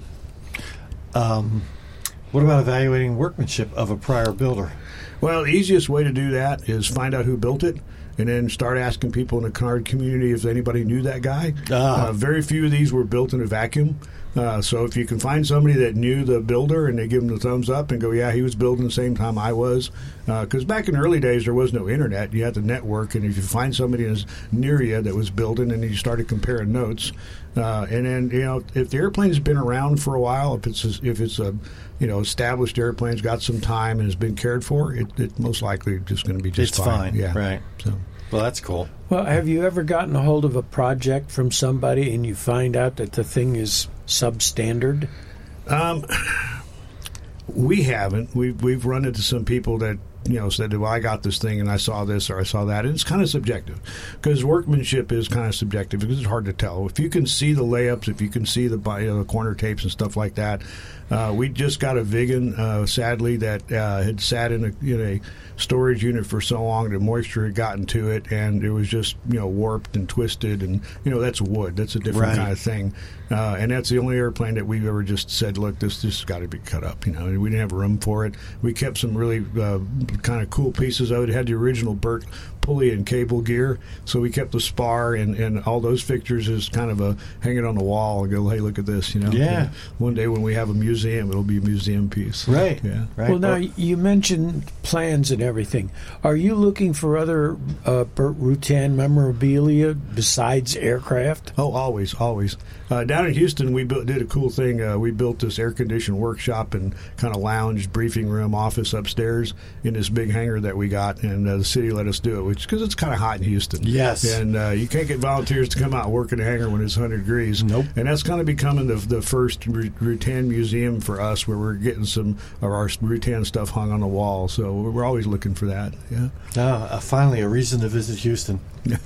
Um, what about evaluating workmanship of a prior builder? Well, the easiest way to do that is find out who built it, and then start asking people in the canard community if anybody knew that guy. Ah. Uh, very few of these were built in a vacuum. Uh, so if you can find somebody that knew the builder and they give them the thumbs up and go, yeah, he was building the same time I was. Because uh, back in the early days, there was no internet. You had to network, and if you find somebody that's near you that was building, and you started comparing notes. Uh, and then, you know, if the airplane's been around for a while, if it's a, if it's a, you know, established airplane's got some time and has been cared for, it, it most likely just going to be just it's fine. fine. Yeah. Right. So. Well, that's cool. Well, have you ever gotten a hold of a project from somebody and you find out that the thing is substandard? Um, we haven't. We've we've run into some people that, you know, said, well, I got this thing and I saw this or I saw that. And it's kind of subjective because workmanship is kind of subjective because it's hard to tell. If you can see the layups, if you can see the, you know, the corner tapes and stuff like that. Uh, we just got a Vigan, uh, sadly, that uh, had sat in a, in a storage unit for so long that moisture had gotten to it, and it was just, you know, warped and twisted. And, you know, that's wood. That's a different Right. kind of thing. Uh, and that's the only airplane that we've ever just said, look, this this has got to be cut up. You know, and we didn't have room for it. We kept some really uh, kind of cool pieces of it. It had the original Burt pulley and cable gear, so we kept the spar and, and all those fixtures as kind of a hang it on the wall and go, hey, look at this. You know, Yeah. And one day when we have a museum, it'll be a museum piece. Right. Yeah. Right. Well, now, you mentioned plans and everything. Are you looking for other uh, Burt Rutan memorabilia besides aircraft? Oh, always, always. Uh, down in Houston, we built, did a cool thing. Uh, we built this air-conditioned workshop and kind of lounge, briefing room, office upstairs in this big hangar that we got, and uh, the city let us do it, which because it's kind of hot in Houston. Yes. And uh, you can't get volunteers to come out and work in a hangar when it's one hundred degrees. Nope. And that's kind of becoming the, the first Rutan museum for us, where we're getting some of our Rutan stuff hung on the wall. So we're always looking for that. Yeah. Uh, finally, a reason to visit Houston.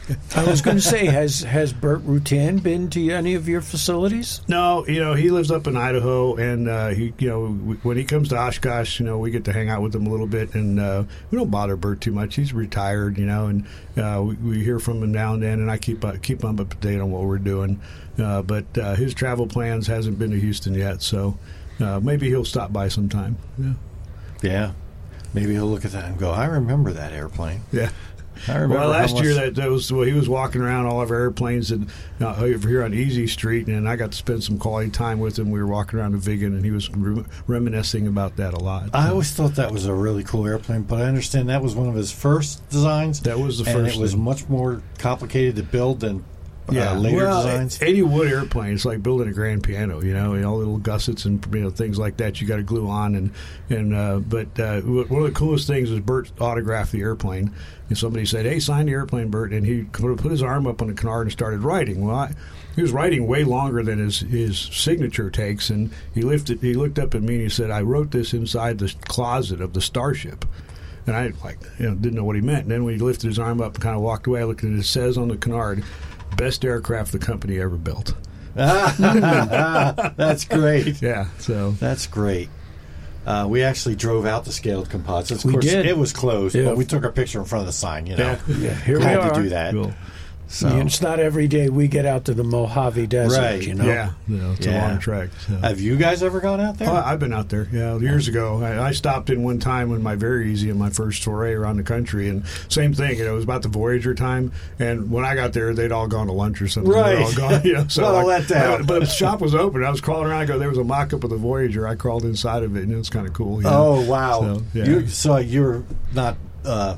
I was going to say, has has Burt Rutan been to any of your facilities? No, you know, he lives up in Idaho, and uh, he, you know, w- when he comes to Oshkosh, you know, we get to hang out with him a little bit, and uh, we don't bother Burt too much. He's retired, you know, and uh, we, we hear from him now and then, and I keep uh, keep him up to date on what we're doing. Uh, but uh, his travel plans hasn't been to Houston yet, so uh, maybe he'll stop by sometime. Yeah. Yeah. Maybe he'll look at that and go, I remember that airplane. Yeah. I remember well, last how much- year that, that was well, he was walking around all of our airplanes and uh, over here on Easy Street, and I got to spend some quality time with him. We were walking around the Vigan, and he was re- reminiscing about that a lot. I always thought that was a really cool airplane, but I understand that was one of his first designs. That was the and first it was thing. much more complicated to build than Yeah, uh, later well, designs. Any wood airplane, it's like building a grand piano, you know, and all the little gussets and, you know, things like that you got to glue on. And and uh, but uh, one of the coolest things is Burt autographed the airplane, and somebody said, "Hey, sign the airplane, Burt," and he put his arm up on the canard and started writing. Well, I, he was writing way longer than his his signature takes, and he lifted, he looked up at me and he said, "I wrote this inside the closet of the Starship." And I like you know didn't know what he meant. And then when he lifted his arm up and kind of walked away, I looked at it. It says on the canard, "Best aircraft the company ever built." That's great. Yeah, so that's great. Uh, we actually drove out the scaled composites. Of We course, did. it was closed, Yeah. but we took a picture in front of the sign. You know, Yeah. Yeah, here we had are. to do that. Cool. So, Yeah, it's not every day we get out to the Mojave Desert, Right. you know. yeah, you know, it's Yeah. a long trek. So. have you guys ever gone out there? Oh, I've been out there, yeah, years ago. I, I stopped in one time when my Very Easy in my first foray around the country, and same thing. You know, it was about the Voyager time, and when I got there, they'd all gone to lunch or something. They were Right. all gone, you know, so What a like, letdown. But the shop was open. I was crawling around. I go, there was a mock-up of the Voyager. I crawled inside of it, and it was kind of cool. You know? Oh wow! So, yeah. you, so you're not uh,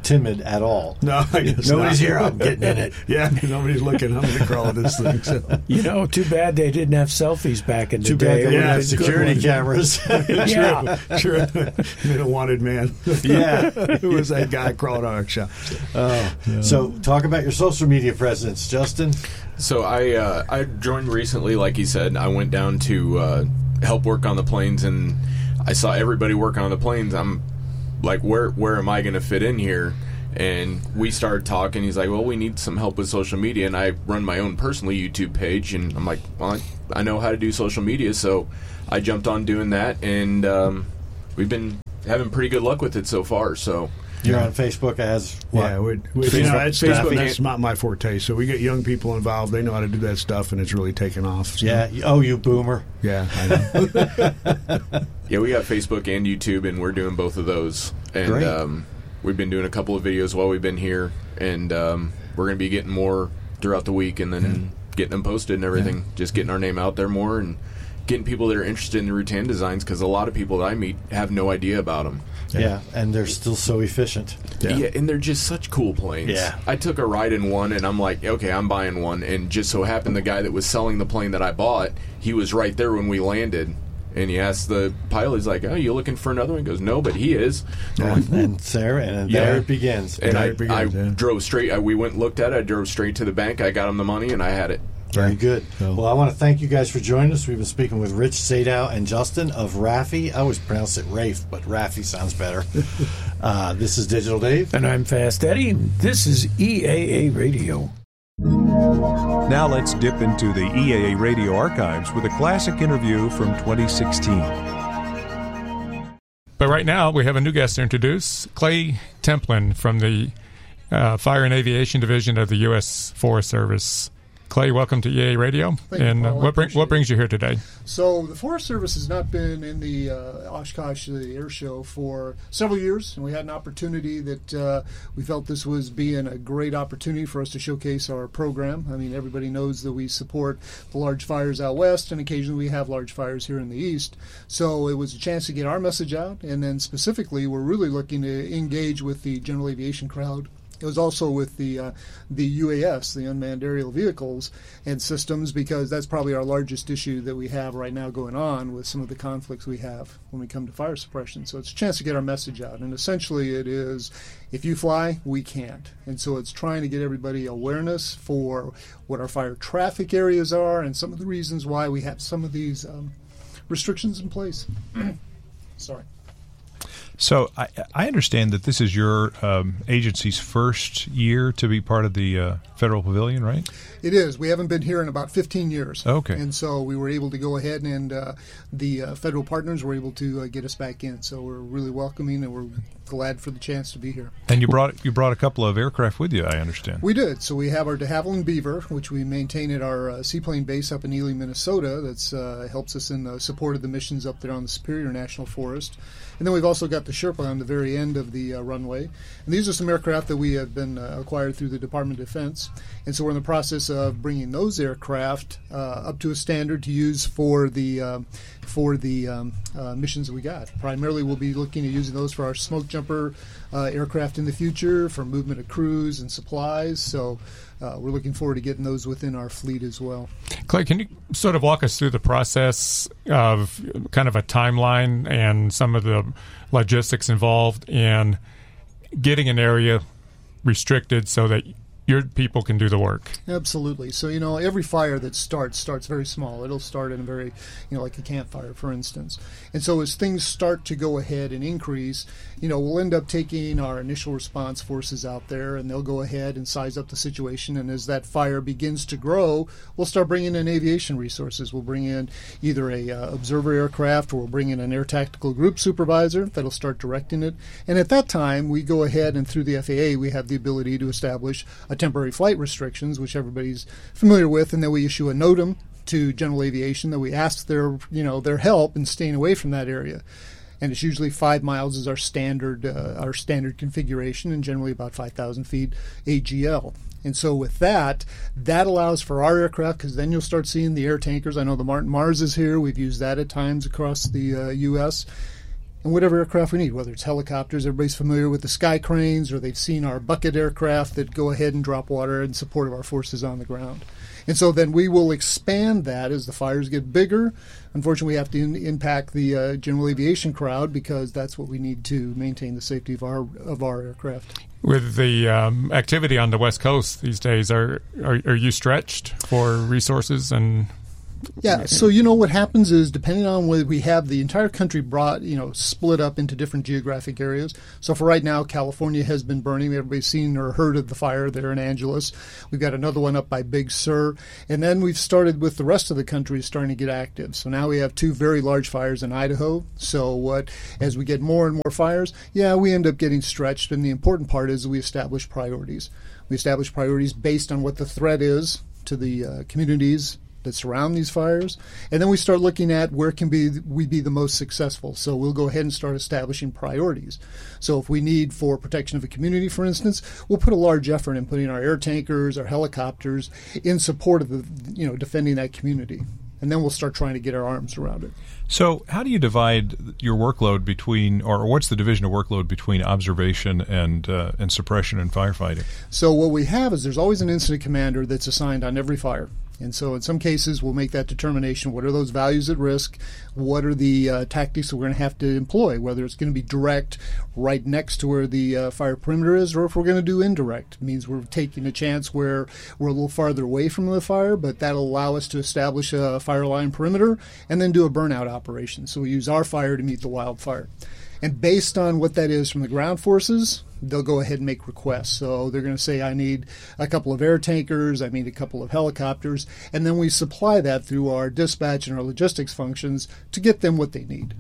timid at all. No, I guess nobody's not. here. I'm getting in it. Yeah, nobody's looking. I'm going to crawl this thing. So. You know, too bad they didn't have selfies back in the Too day. bad they Yeah, had security cameras. Yeah. Sure. Been a wanted man. Yeah. Who was that guy crawling on our shop? Oh. So talk about your social media presence, Justin. So I uh, I joined recently, like he said. I went down to uh, help work on the planes, and I saw everybody working on the planes. I'm like, where where am I going to fit in here? And we started talking. He's like, well, we need some help with social media. And I run my own personal YouTube page. And I'm like, well, I, I know how to do social media. So I jumped on doing that. And um, we've been having pretty good luck with it so far. So You're on Facebook as what? Yeah, we're, we're, Facebook, you know, it's, Facebook. that's not my forte. So we get young people involved. They know how to do that stuff, and it's really taken off. So. Yeah. Oh, you boomer. Yeah, I know. Yeah, we got Facebook and YouTube, and we're doing both of those. And Great. Um, we've been doing a couple of videos while we've been here, and um, we're going to be getting more throughout the week, and then yeah. getting them posted and everything. Yeah. Just getting our name out there more, and getting people that are interested in the Rutan designs, because a lot of people that I meet have no idea about them. Yeah, yeah, and they're still so efficient. Yeah. yeah, and they're just such cool planes. Yeah. I took a ride in one, and I'm like, okay, I'm buying one. And just so happened the guy that was selling the plane that I bought, he was right there when we landed. And he asked the pilot, he's like, oh, you looking for another one? He goes, no, but he is. Yeah. Like, and Sarah, and yeah. there it begins. And there I, it begins, I yeah. drove straight. I, we went and looked at it. I drove straight to the bank. I got him the money, and I had it. Very good. So. Well, I want to thank you guys for joining us. We've been speaking with Rich Sadow and Justin of RAFI. I always pronounce it Rafe, but RAFI sounds better. uh, this is Digital Dave. And I'm Fast Eddie, and this is E A A Radio. Now let's dip into the E A A Radio archives with a classic interview from twenty sixteen. But right now, we have a new guest to introduce, Clay Templin from the uh, Fire and Aviation Division of the U S Forest Service. Clay, welcome to E A A Radio. Thank and you, uh, Paul. what, bring, what brings you here today? So the Forest Service has not been in the uh, Oshkosh the air show for several years, and we had an opportunity that uh, we felt this was being a great opportunity for us to showcase our program. I mean, everybody knows that we support the large fires out west, and occasionally we have large fires here in the east. So it was a chance to get our message out, and then specifically we're really looking to engage with the general aviation crowd. It was also with the uh, the U A S, the unmanned aerial vehicles and systems, because that's probably our largest issue that we have right now going on with some of the conflicts we have when we come to fire suppression. So it's a chance to get our message out. And essentially it is, if you fly, we can't. And so it's trying to get everybody awareness for what our fire traffic areas are and some of the reasons why we have some of these um, restrictions in place. Sorry. So I, I understand that this is your um, agency's first year to be part of the uh, Federal Pavilion, right? It is. We haven't been here in about fifteen years. Okay. And so we were able to go ahead and uh, the uh, federal partners were able to uh, get us back in. So we're really welcoming and we're glad for the chance to be here. And you brought you brought a couple of aircraft with you, I understand. We did. So we have our de Havilland Beaver, which we maintain at our uh, seaplane base up in Ely, Minnesota. That's uh, helps us in the support of the missions up there on the Superior National Forest. And then we've also got the Sherpa on the very end of the uh, runway. And these are some aircraft that we have been uh, acquired through the Department of Defense. And so we're in the process of bringing those aircraft uh, up to a standard to use for the uh, for the um, uh, missions that we got. Primarily we'll be looking at using those for our smoke jumper uh, aircraft in the future, for movement of crews and supplies. So uh, we're looking forward to getting those within our fleet as well. Clay, can you sort of walk us through the process of kind of a timeline and some of the logistics involved in getting an area restricted so that your people can do the work? Absolutely. So, you know, every fire that starts starts very small. It'll start in a very, you know, like a campfire, for instance. And so as things start to go ahead and increase, you know, we'll end up taking our initial response forces out there, and they'll go ahead and size up the situation. And as that fire begins to grow, we'll start bringing in aviation resources. We'll bring in either a uh, observer aircraft, or we'll bring in an air tactical group supervisor that'll start directing it. And at that time, we go ahead and through the F A A, we have the ability to establish a temporary flight restrictions, which everybody's familiar with, and then we issue a NOTAM to General Aviation that we ask their, you know, their help in staying away from that area. And it's usually five miles is our standard uh, our standard configuration, and generally about five thousand feet A G L. And so with that, that allows for our aircraft, because then you'll start seeing the air tankers. I know the Martin Mars is here. We've used that at times across the uh, U S and whatever aircraft we need, whether it's helicopters. Everybody's familiar with the Sky Cranes, or they've seen our bucket aircraft that go ahead and drop water in support of our forces on the ground. And so then we will expand that as the fires get bigger. Unfortunately, we have to in, impact the uh, general aviation crowd, because that's what we need to maintain the safety of our of our aircraft. With the um, activity on the West Coast these days, are, are are you stretched for resources and? Yeah, so you know what happens is, depending on whether we have the entire country brought, you know, split up into different geographic areas. So for right now, California has been burning. Everybody's seen or heard of the fire there in Angeles. We've got another one up by Big Sur. And then we've started with the rest of the country starting to get active. So now we have two very large fires in Idaho. So what, as we get more and more fires, yeah, we end up getting stretched. And the important part is we establish priorities. We establish priorities based on what the threat is to the uh, communities that surround these fires, and then we start looking at where can be we be the most successful. So we'll go ahead and start establishing priorities. So if we need for protection of a community, for instance, we'll put a large effort in putting our air tankers, our helicopters in support of the, you know, defending that community, and then we'll start trying to get our arms around it. So how do you divide your workload between, or what's the division of workload between observation and uh, and suppression and firefighting? So what we have is there's always an incident commander that's assigned on every fire. And so in some cases, we'll make that determination. What are those values at risk? What are the uh, tactics that we're going to have to employ, whether it's going to be direct right next to where the uh, fire perimeter is, or if we're going to do indirect. It means we're taking a chance where we're a little farther away from the fire, but that'll allow us to establish a fire line perimeter and then do a burnout operation. So we use our fire to meet the wildfire. And based on what that is from the ground forces, they'll go ahead and make requests. So they're going to say, I need a couple of air tankers, I need a couple of helicopters, and then we supply that through our dispatch and our logistics functions to get them what they need.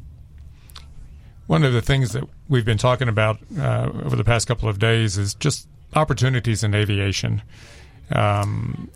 One of the things that we've been talking about uh, over the past couple of days is just opportunities in aviation. Um,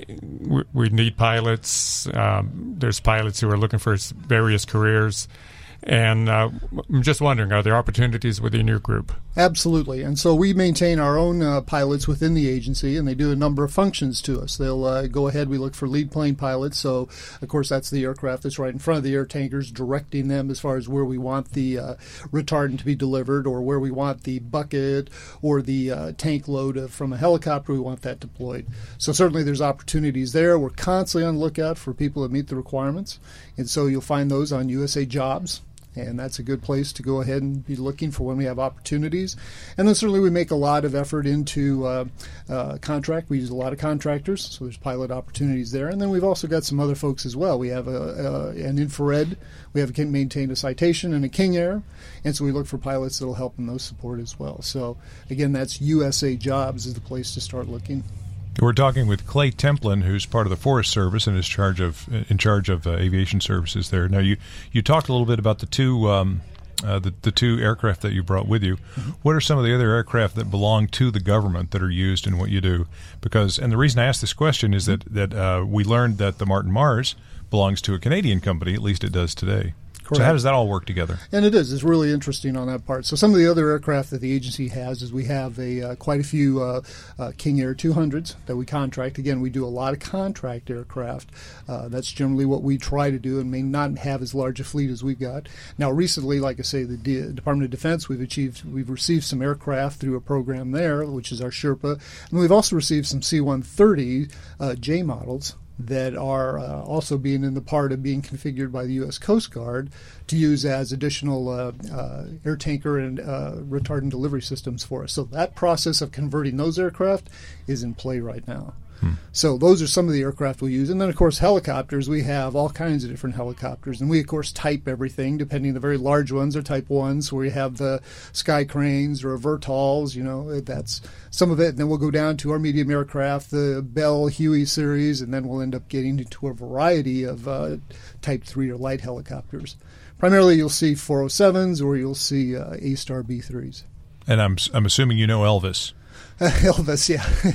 we, we need pilots. Um, there's pilots who are looking for various careers. And uh, I'm just wondering, are there opportunities within your group? Absolutely. And so we maintain our own uh, pilots within the agency, and they do a number of functions to us. They'll uh, go ahead, we look for lead plane pilots. So, of course, that's the aircraft that's right in front of the air tankers, directing them as far as where we want the uh, retardant to be delivered, or where we want the bucket or the uh, tank load of, from a helicopter, we want that deployed. So certainly there's opportunities there. We're constantly on the lookout for people that meet the requirements. And so you'll find those on U S A Jobs. And that's a good place to go ahead and be looking for when we have opportunities. And then certainly we make a lot of effort into uh, uh, contract. We use a lot of contractors, so there's pilot opportunities there. And then we've also got some other folks as well. We have a, a, an infrared. We have a, maintained a Citation and a King Air. And so we look for pilots that will help in those support as well. So, again, that's U S A Jobs is the place to start looking. We're talking with Clay Templin, who's part of the Forest Service and is charge of in charge of uh, aviation services there. Now, you, you talked a little bit about the two um, uh, the, the two aircraft that you brought with you. Mm-hmm. What are some of the other aircraft that belong to the government that are used in what you do? Because, and the reason I asked this question is that that uh, we learned that the Martin Mars belongs to a Canadian company. At least it does today. Correct. So how does that all work together? And it is. It's really interesting on that part. So some of the other aircraft that the agency has is we have a uh, quite a few uh, uh, King Air two hundreds that we contract. Again, we do a lot of contract aircraft. Uh, that's generally what we try to do and may not have as large a fleet as we've got. Now, recently, like I say, the D- Department of Defense, we've achieved, we've received some aircraft through a program there, which is our Sherpa. And we've also received some C one thirty uh, J models that are uh, also being in the part of being configured by the U S Coast Guard to use as additional uh, uh, air tanker and uh, retardant delivery systems for us. So that process of converting those aircraft is in play right now. Hmm. So those are some of the aircraft we use. And then, of course, helicopters. We have all kinds of different helicopters. And we, of course, type everything, depending. The very large ones are type ones, where we have the Sky Cranes or Vertals. You know, that's some of it. And then we'll go down to our medium aircraft, the Bell Huey series, and then we'll end up getting into a variety of uh, type three or light helicopters. Primarily, you'll see four oh sevens or you'll see uh, A-Star B threes. And I'm I'm assuming you know Elvis. Uh, Elvis,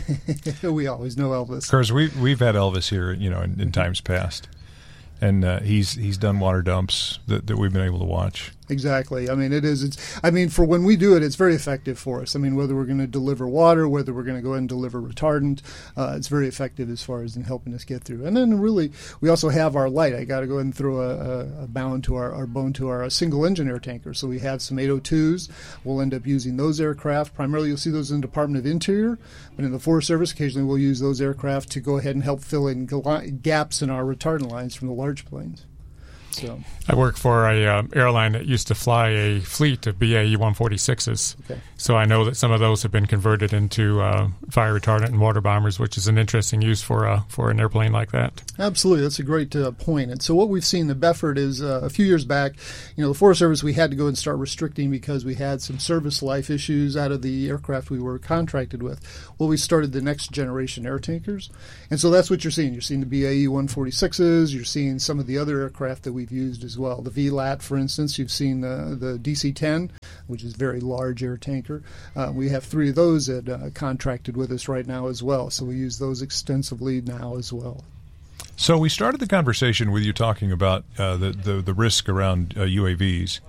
yeah. We always know Elvis. Of course, we, we've had Elvis here, you know, in, in times past. And uh, he's he's done water dumps that, that we've been able to watch. Exactly. I mean, it is. It's. I mean, for when we do it, it's very effective for us. I mean, whether we're going to deliver water, whether we're going to go ahead and deliver retardant, uh, it's very effective as far as in helping us get through. And then really, we also have our light. I got to go ahead and throw a, a, a bound to our, our bone to our single engine air tanker. So we have some eight oh twos. We'll end up using those aircraft. Primarily, you'll see those in the Department of Interior, but in the Forest Service, occasionally we'll use those aircraft to go ahead and help fill in gaps in our retardant lines from the large planes. So. I work for a um, airline that used to fly a fleet of B A E one forty-sixes. Okay. So I know that some of those have been converted into uh, fire retardant and water bombers, which is an interesting use for uh, for an airplane like that. Absolutely. That's a great uh, point. And so what we've seen, the Befford, is uh, a few years back, you know, the Forest Service, we had to go and start restricting because we had some service life issues out of the aircraft we were contracted with. Well, we started the next generation air tankers. And so that's what you're seeing. You're seeing the B A E one forty-sixes. You're seeing some of the other aircraft that we've used as well. The V LAT, for instance, you've seen the, the D C ten, which is a very large air tanker. Uh, we have three of those that uh, contracted with us right now as well. So we use those extensively now as well. So we started the conversation with you talking about uh, the, the, the risk around uh, U A Vs.